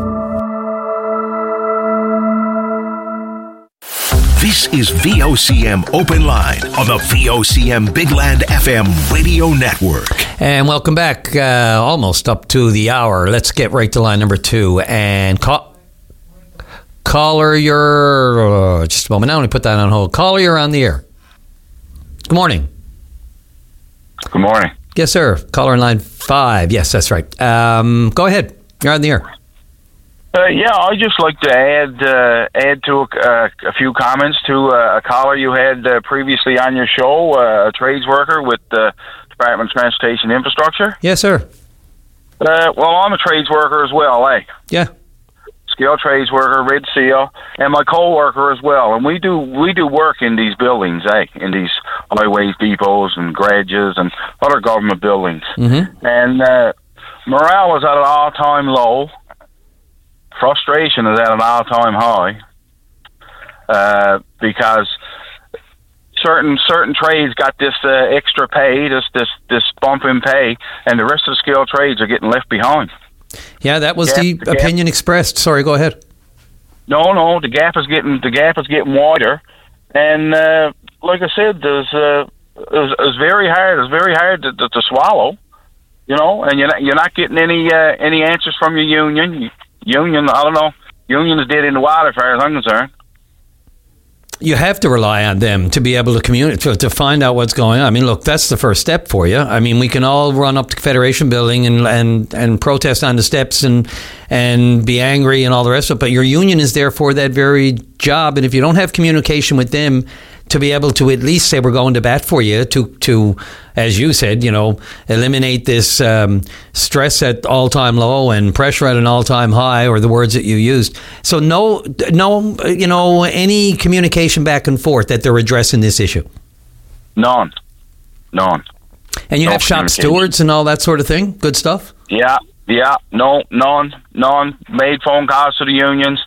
Speaker 3: This is V O C M Open Line on the V O C M Big Land F M radio network.
Speaker 2: And welcome back, uh, almost up to the hour. Let's get right to line number two. And call, caller, you're, uh, just a moment now, let me put that on hold. Caller, you're on the air. Good morning.
Speaker 17: Good morning.
Speaker 2: Yes, sir. Caller in line five. Yes, that's right. Um, go ahead. You're on the air.
Speaker 17: Uh, yeah, I'd just like to add uh, add to a, uh, a few comments to uh, a caller you had uh, previously on your show, uh, a trades worker with the Department of Transportation Infrastructure.
Speaker 2: Yes, sir.
Speaker 17: Uh, well, I'm a trades worker as well, eh?
Speaker 2: Yeah.
Speaker 17: Skilled trades worker, Red Seal, and my co-worker as well. And we do we do work in these buildings, eh? In these highways, depots, and garages, and other government buildings.
Speaker 2: Mm-hmm.
Speaker 17: And uh, morale is at an all-time low. Frustration is at an all-time high uh, because certain certain trades got this uh, extra pay, this this this bump in pay, and the rest of the skilled trades are getting left behind.
Speaker 2: Yeah, that was
Speaker 17: Gap,
Speaker 2: the,
Speaker 17: the
Speaker 2: opinion
Speaker 17: gap.
Speaker 2: expressed. Sorry, go ahead.
Speaker 17: No, no, the gap is getting the gap is getting wider, and uh, like I said, there's uh, it's, it's very hard. It's very hard to, to, to swallow, you know, and you're not, you're not getting any uh, any answers from your union. You, Union, I don't know. Union is dead in the water, as far as I'm concerned.
Speaker 2: You have to rely on them to be able to communicate, to, to find out what's going on. I mean, look, that's the first step for you. I mean, we can all run up to Confederation Building and, and, and protest on the steps and and be angry and all the rest of it, but your union is there for that very job, and if you don't have communication with them to be able to at least say we're going to bat for you to, to as you said, you know, eliminate this um, stress at all-time low and pressure at an all-time high, or the words that you used. So no, no, you know, any communication back and forth that they're addressing this issue?
Speaker 17: None. None.
Speaker 2: And you
Speaker 17: No
Speaker 2: have shop stewards and all that sort of thing? Good stuff?
Speaker 17: Yeah, yeah, no, none, none. Made phone calls to the unions.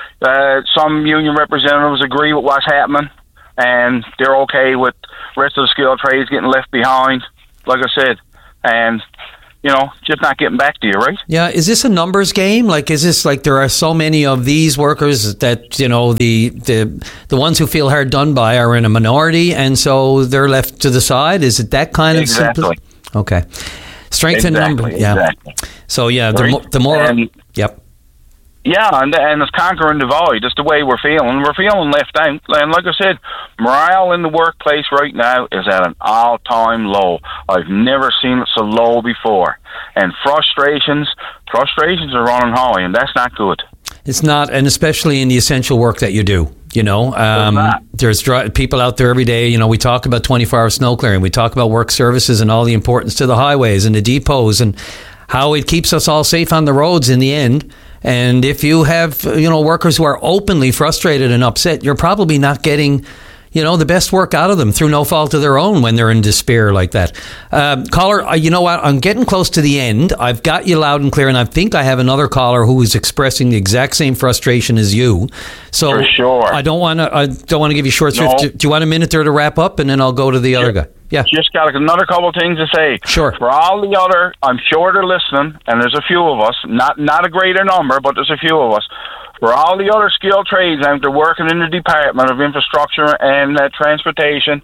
Speaker 17: Uh, some union representatives agree with what's happening, and they're okay with the rest of the skilled trades getting left behind, like I said, and, you know, just not getting back to you, right?
Speaker 2: Yeah, is this a numbers game? Like, is this like there are so many of these workers that, you know, the the the ones who feel hard done by are in a minority, and so they're left to the side? Is it that kind of
Speaker 17: Exactly.
Speaker 2: simple? Okay. Strength in
Speaker 17: Exactly,
Speaker 2: numbers. Yeah.
Speaker 17: exactly.
Speaker 2: So, yeah, the,
Speaker 17: Right.
Speaker 2: mo- the more...
Speaker 17: And-
Speaker 2: yep.
Speaker 17: Yeah, and and it's conquering the void. That's the way we're feeling. We're feeling left out. And like I said, morale in the workplace right now is at an all-time low. I've never seen it so low before. And frustrations, frustrations are running high, and that's not good.
Speaker 2: It's not, and especially in the essential work that you do. You know, um, there's dri- people out there every day. You know, we talk about twenty-four hour snow clearing. We talk about work services and all the importance to the highways and the depots and how it keeps us all safe on the roads in the end. And if you have, you know, workers who are openly frustrated and upset, you're probably not getting, you know, the best work out of them through no fault of their own when they're in despair like that. Um, caller, uh, you know what? I'm getting close to the end. I've got you loud and clear, and I think I have another caller who is expressing the exact same frustration as you. So
Speaker 17: For sure.
Speaker 2: I don't want to. I don't want to give you short shrift.
Speaker 17: No.
Speaker 2: Do, do you want a minute there to wrap up, and then I'll go to the other guy? Yeah.
Speaker 17: Just got another couple of things to say.
Speaker 2: Sure.
Speaker 17: For all the other, I'm sure they're listening, and there's a few of us, not not a greater number, but there's a few of us. For all the other skilled trades out there working in the Department of Infrastructure and uh, Transportation,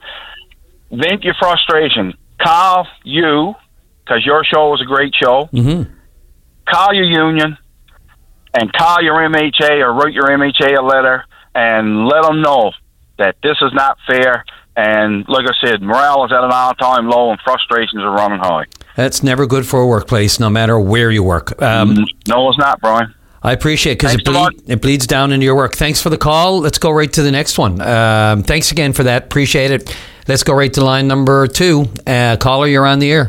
Speaker 17: vent your frustration. Call you, because your show is a great show.
Speaker 2: Mm-hmm.
Speaker 17: Call your union and call your M H A or write your M H A a letter and let them know that this is not fair. And like I said, morale is at an all-time low and frustrations are running high.
Speaker 2: That's never good for a workplace, no matter where you work. Um,
Speaker 17: no, it's not, Brian.
Speaker 2: I appreciate it because it,
Speaker 17: Thanks a lot.
Speaker 2: bleed, it bleeds down into your work. Thanks for the call. Let's go right to the next one. Um, thanks again for that. Appreciate it. Let's go right to line number two. Uh, caller, you're on the air.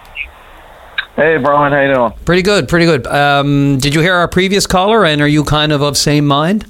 Speaker 16: Hey, Brian, how you doing?
Speaker 2: Pretty good, pretty good. Um, did you hear our previous caller, and are you kind of of same mind?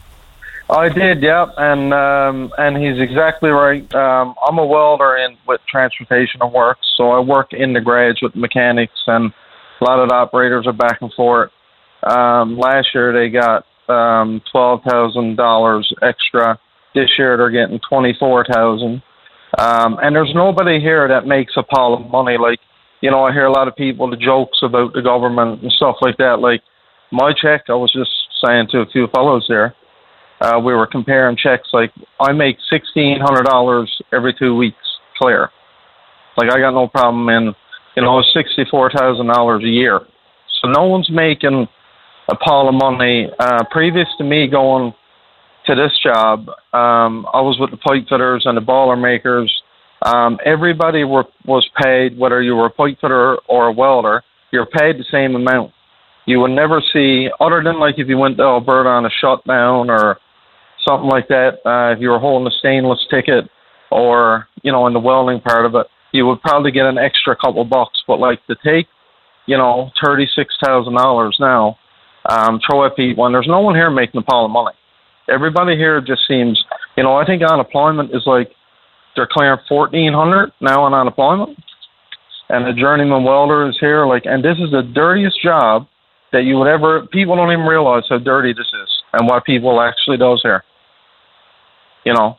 Speaker 16: I did, yeah, and um, and he's exactly right. Um, I'm a welder in with transportation and work, so I work in the garage with mechanics, and a lot of the operators are back and forth. Um, last year they got um, twelve thousand dollars extra. This year they're getting twenty-four thousand dollars. Um, and there's nobody here that makes a pile of money. Like, you know, I hear a lot of people, the jokes about the government and stuff like that. Like, my check, I was just saying to a few fellows there, Uh, we were comparing checks. Like, I make sixteen hundred dollars every two weeks clear. Like, I got no problem in, you know, sixty-four thousand dollars a year. So no one's making a pile of money. Uh, previous to me going to this job, um, I was with the pipe fitters and the boiler makers. Um, everybody were, was paid, whether you were a pipe fitter or a welder, you're paid the same amount. You would never see, other than like if you went to Alberta on a shutdown or something like that, uh, if you were holding a stainless ticket or, you know, in the welding part of it, you would probably get an extra couple bucks. But like to take, you know, thirty-six thousand dollars now, um, throw at people, and there's no one here making a pile of money. Everybody here just seems, you know, I think unemployment is like, they're clearing fourteen hundred now on unemployment. And a journeyman welder is here, like, and this is the dirtiest job that you would ever, people don't even realize how dirty this is and what people actually does here. You know?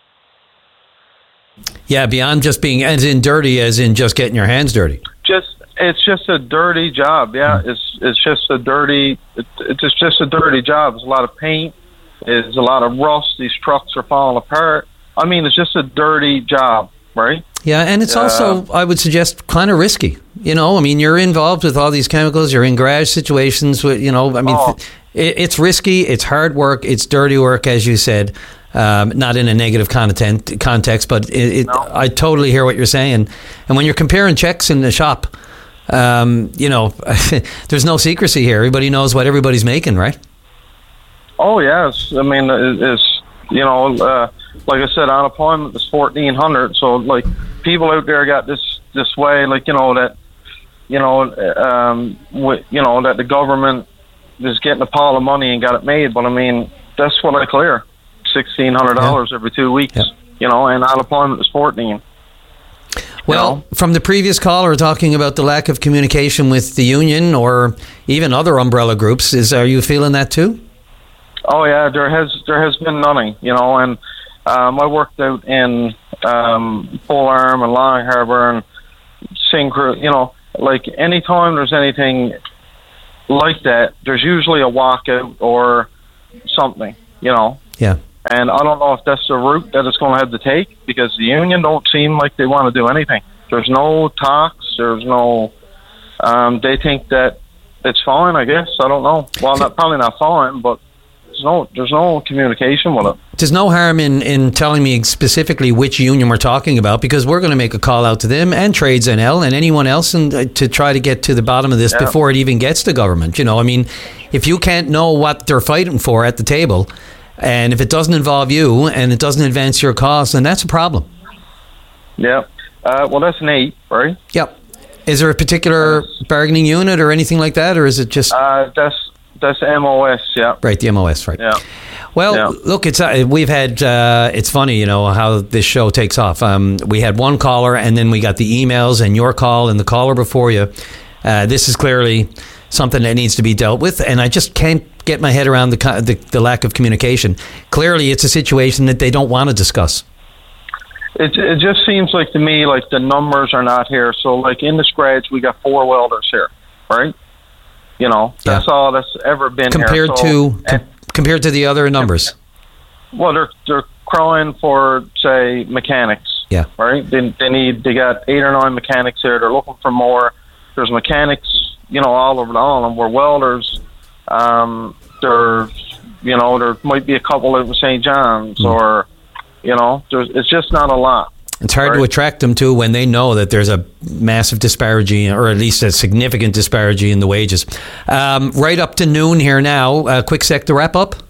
Speaker 2: Yeah, beyond just being as in dirty, as in just getting your hands dirty.
Speaker 16: Just, it's just a dirty job. Yeah, it's it's just a dirty, it, it's just a dirty job. There's a lot of paint. There's a lot of rust. These trucks are falling apart. I mean, it's just a dirty job, right?
Speaker 2: Yeah, and it's
Speaker 16: Uh,
Speaker 2: also, I would suggest, kind of risky. You know, I mean, you're involved with all these chemicals. You're in garage situations. With, you know, I mean,
Speaker 16: Oh.
Speaker 2: it, it's risky. It's hard work. It's dirty work, as you said. Um, not in a negative content, context, but it, it, I totally hear what you're saying. And when you're comparing checks in the shop, um, you know, there's no secrecy here. Everybody knows what everybody's making, right?
Speaker 16: Oh, yes. I mean, it- it's, you know, uh, like I said, unemployment is fourteen hundred. So like people out there got this this way, like you know that you know um w- you know that the government is getting a pile of money and got it made. But I mean, that's what I clear, sixteen hundred dollars yeah. every two weeks. Yeah. You know, and unemployment is fourteen.
Speaker 2: Well, know? From the previous caller talking about the lack of communication with the union or even other umbrella groups, is are you feeling that too?
Speaker 16: Oh yeah, there has there has been nothing, you know, and um, I worked out in um, Pole Arm and Long Harbour and Syncruise, you know, like anytime there's anything like that, there's usually a walkout or something, you know.
Speaker 2: Yeah.
Speaker 16: And I don't know if that's the route that it's going to have to take, because the union don't seem like they want to do anything. There's no talks. There's no. Um, they think that it's fine. I guess I don't know. Well, not probably not fine, but there's no there's no communication with it.
Speaker 2: There's no harm in, in telling me specifically which union we're talking about, because we're going to make a call out to them and Trades N L and anyone else, and uh, to try to get to the bottom of this yeah. before it even gets to government. You know, I mean, if you can't know what they're fighting for at the table, and if it doesn't involve you and it doesn't advance your cause, then that's a problem.
Speaker 16: Yeah. Uh, well, that's an eight, right?
Speaker 2: Yep. Is there a particular bargaining unit or anything like that, or is it just?
Speaker 16: Uh, that's that's M O S. Yeah.
Speaker 2: Right. The M O S. Right.
Speaker 16: Yeah.
Speaker 2: Well,
Speaker 16: yeah.
Speaker 2: look, it's uh, we've had. Uh, it's funny, you know, how this show takes off. Um, we had one caller, and then we got the emails and your call and the caller before you. Uh, this is clearly something that needs to be dealt with, and I just can't get my head around the, the the lack of communication. Clearly, it's a situation that they don't want to discuss.
Speaker 16: It it just seems like to me like the numbers are not here. So like in the scratch, we got four welders here, right? You know, that's yeah. all that's ever been
Speaker 2: compared
Speaker 16: here. So,
Speaker 2: to com- compared to the other numbers.
Speaker 16: Well, they're they're crying for say mechanics.
Speaker 2: Yeah.
Speaker 16: Right. They they need they got eight or nine mechanics here. They're looking for more. There's mechanics, you know, all over the island. We're welders. Um, there's, you know, there might be a couple out in Saint John's, mm. or, you know, there's, it's just not a lot.
Speaker 2: It's hard
Speaker 16: right?
Speaker 2: to attract them to when they know that there's a massive disparity, or at least a significant disparity in the wages. Um, right up to noon here now. A quick sec to wrap up.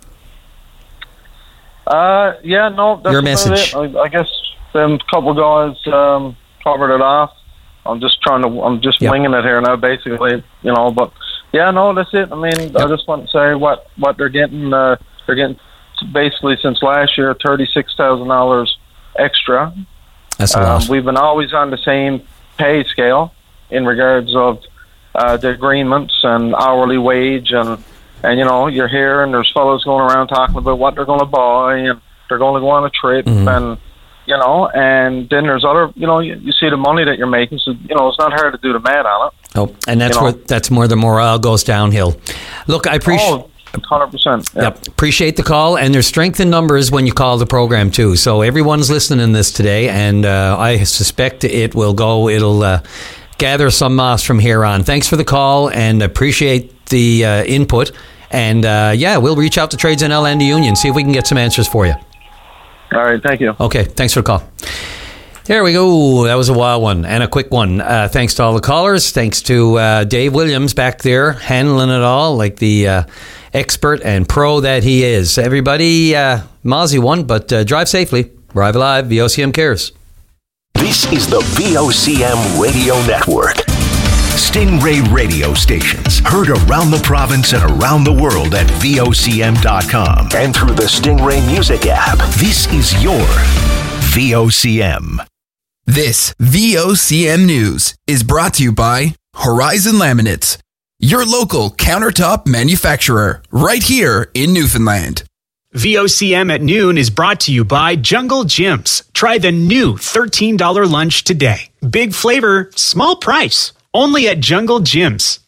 Speaker 16: Uh, yeah, no, that's
Speaker 2: your message.
Speaker 16: It. I, I guess them couple guys um, covered it off. I'm just trying to. I'm just yep. winging it here now, basically. You know, but. Yeah, no, that's it. I mean, yep. I just want to say what, what they're getting. Uh, they're getting basically since last year thirty-six thousand dollars extra.
Speaker 2: That's a lot.
Speaker 16: Um, we've been always on the same pay scale in regards of uh, the agreements and hourly wage, and and you know you're here and there's fellows going around talking about what they're going to buy and they're going to go on a trip mm-hmm. and. You know, and then there's other, you know, you, you see the money that you're making, so, you know, it's not hard to do the math on it.
Speaker 2: Oh, and that's
Speaker 16: you know?
Speaker 2: where, that's where the morale goes downhill. Look, I appreciate...
Speaker 16: Oh, one hundred percent. Yeah.
Speaker 2: Yep. Appreciate the call, and there's strength in numbers when you call the program, too. So everyone's listening in this today, and uh, I suspect it will go, it'll uh, gather some moss from here on. Thanks for the call, and appreciate the uh, input. And, uh, yeah, we'll reach out to Trades N L and the union, see if we can get some answers for you.
Speaker 16: All right, thank you.
Speaker 2: Okay, thanks for the call. There we go. That was a wild one and a quick one. Uh, thanks to all the callers. Thanks to uh, Dave Williams back there handling it all like the uh, expert and pro that he is. Everybody, uh, Mozzie won, but uh, drive safely. Arrive alive. V O C M cares.
Speaker 3: This is the V O C M Radio Network. Stingray radio stations heard around the province and around the world at V O C M dot com and through the Stingray Music app. This is your V O C M.
Speaker 18: This V O C M News is brought to you by Horizon Laminates, your local countertop manufacturer, right here in Newfoundland.
Speaker 6: V O C M at noon is brought to you by Jungle Gyms. Try the new thirteen dollars lunch today. Big flavor, small price. Only at Jungle Gyms.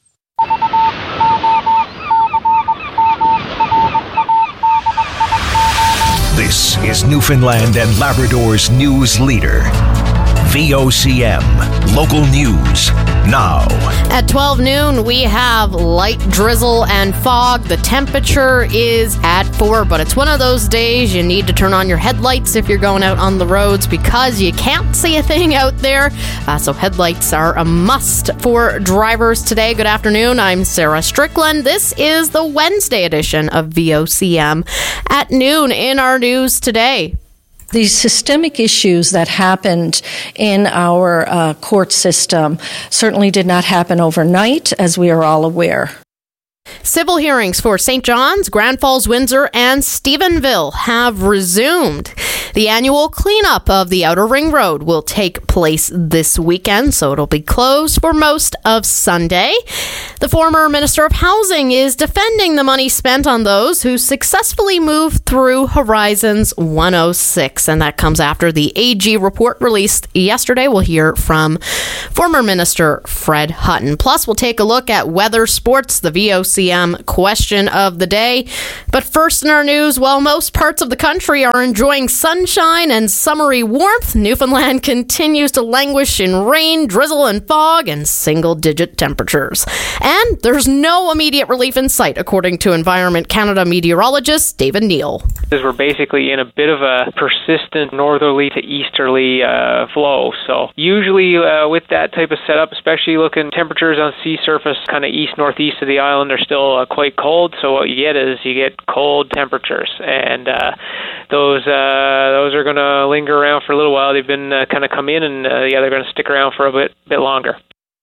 Speaker 3: This is Newfoundland and Labrador's news leader. V O C M. Local news now.
Speaker 19: At twelve noon, we have light drizzle and fog. The temperature is at four, but it's one of those days you need to turn on your headlights if you're going out on the roads because you can't see a thing out there. Uh, so headlights are a must for drivers today. Good afternoon. I'm Sarah Strickland. This is the Wednesday edition of V O C M at noon. In our news today,
Speaker 20: These systemic issues that happened in our uh, court system certainly did not happen overnight, as we are all aware.
Speaker 19: Civil hearings for Saint John's, Grand Falls, Windsor, and Stephenville have resumed. The annual cleanup of the Outer Ring Road will take place this weekend, so it'll be closed for most of Sunday. The former Minister of Housing is defending the money spent on those who successfully moved through Horizons one oh six, and that comes after the A G report released yesterday. We'll hear from former Minister Fred Hutton. Plus, we'll take a look at weather, sports, the V O C M question of the day. But first in our news, while most parts of the country are enjoying sunshine and summery warmth, Newfoundland continues to languish in rain, drizzle, and fog and single-digit temperatures. And there's no immediate relief in sight, according to Environment Canada meteorologist David Neal.
Speaker 21: We're basically in a bit of a persistent northerly to easterly uh, flow. So usually uh, with that type of setup, especially looking temperatures on sea surface kind of east-northeast of the island are still uh, quite cold. So what you get is you get cold temperatures, and uh, those uh, those are going to linger around for a little while. They've been uh, kind of come in, and uh, yeah, they're going to stick around for a bit bit longer.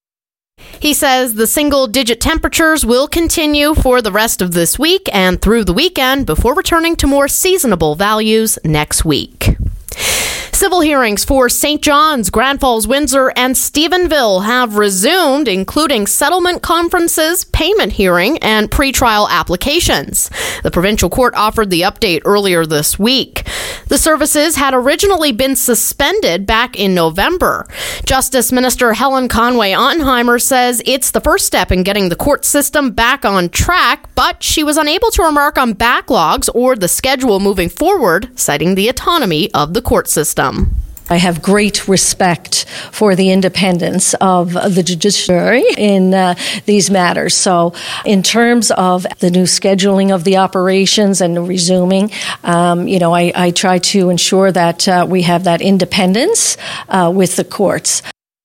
Speaker 19: He says the single-digit temperatures will continue for the rest of this week and through the weekend before returning to more seasonable values next week. Civil hearings for Saint John's, Grand Falls, Windsor, and Stephenville have resumed, including settlement conferences, payment hearing, and pretrial applications. The provincial court offered the update earlier this week. The services had originally been suspended back in November. Justice Minister Helen Conway-Ottenheimer says it's the first step in getting the court system back on track, but she was unable to remark on backlogs or the schedule moving forward, citing the autonomy of the court system.
Speaker 20: I have great respect for the independence of the judiciary in uh, these matters. So in terms of the new scheduling of the operations and resuming, um, you know, I, I try to ensure that uh, we have that independence uh, with the courts.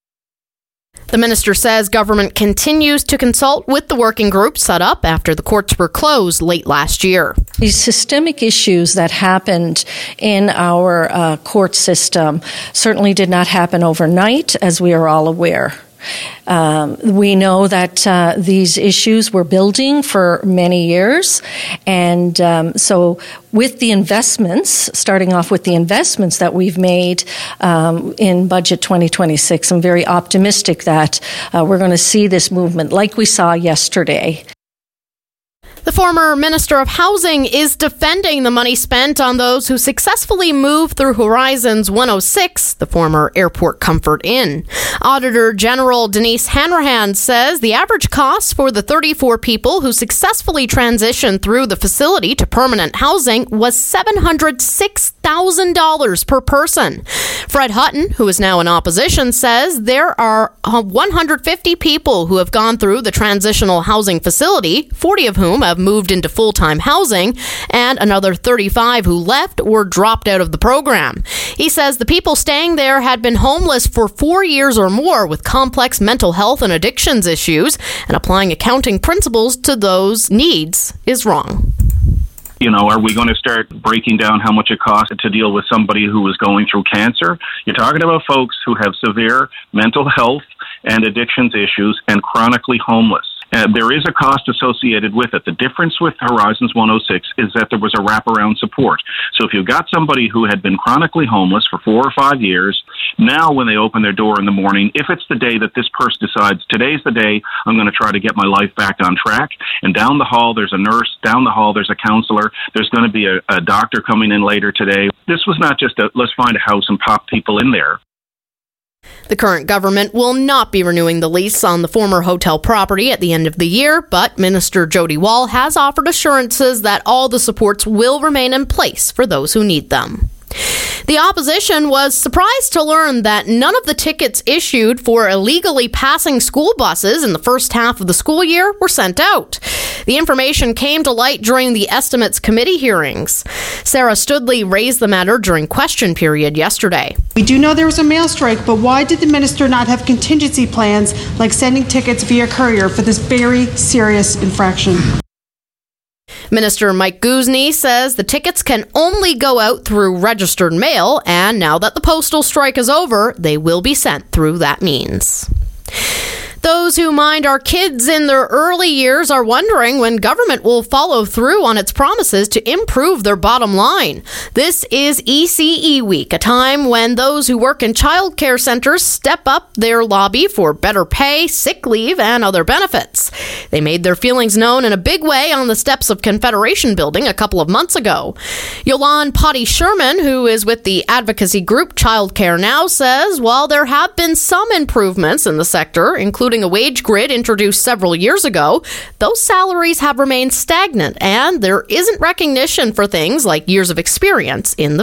Speaker 19: The minister says government continues to consult with the working group set up after the courts were closed late last year.
Speaker 20: These systemic issues that happened in our uh, court system certainly did not happen overnight, as we are all aware. Um, we know that uh, these issues were building for many years, and um, so with the investments, starting off with the investments that we've made um, in Budget twenty twenty-six, I'm very optimistic that uh, we're going to see this movement like we saw yesterday.
Speaker 19: The former Minister of Housing is defending the money spent on those who successfully moved through Horizons one oh six, the former Airport Comfort Inn. Auditor General Denise Hanrahan says the average cost for the thirty-four people who successfully transitioned through the facility to permanent housing was seven hundred six thousand dollars per person. Fred Hutton, who is now in opposition, says there are one hundred fifty people who have gone through the transitional housing facility, forty of whom have moved into full-time housing, and another thirty-five who left or dropped out of the program. He says the people staying there had been homeless for four years or more with complex mental health and addictions issues, and applying accounting principles to those needs is wrong.
Speaker 22: You know, are we going to start breaking down how much it costs to deal with somebody who is going through cancer? You're talking about folks who have severe mental health and addictions issues and chronically homeless. Uh, there is a cost associated with it. The difference with Horizons one oh six is that there was a wraparound support. So if you've got somebody who had been chronically homeless for four or five years, now when they open their door in the morning, if it's the day that this person decides, today's the day I'm going to try to get my life back on track, and down the hall there's a nurse, down the hall there's a counselor, there's going to be a, a doctor coming in later today. This was not just a, let's find a house and pop people in there.
Speaker 19: The current government will not be renewing the lease on the former hotel property at the end of the year, but Minister Jody Wall has offered assurances that all the supports will remain in place for those who need them. The opposition was surprised to learn that none of the tickets issued for illegally passing school buses in the first half of the school year were sent out. The information came to light during the Estimates Committee hearings. Sarah Studley raised the matter during question period yesterday.
Speaker 23: We do know there was a mail strike, but why did the minister not have contingency plans like sending tickets via courier for this very serious infraction?
Speaker 19: Minister Mike Guzny says the tickets can only go out through registered mail, and now that the postal strike is over, they will be sent through that means. Those who mind our kids in their early years are wondering when government will follow through on its promises to improve their bottom line. This is E C E Week, a time when those who work in child care centers step up their lobby for better pay, sick leave, and other benefits. They made their feelings known in a big way on the steps of Confederation Building a couple of months ago. Yolande Potty Sherman, who is with the advocacy group Child Care Now, says while there have been some improvements in the sector, including a wage grid introduced several years ago, those salaries have remained stagnant, and there isn't recognition for things like years of experience in the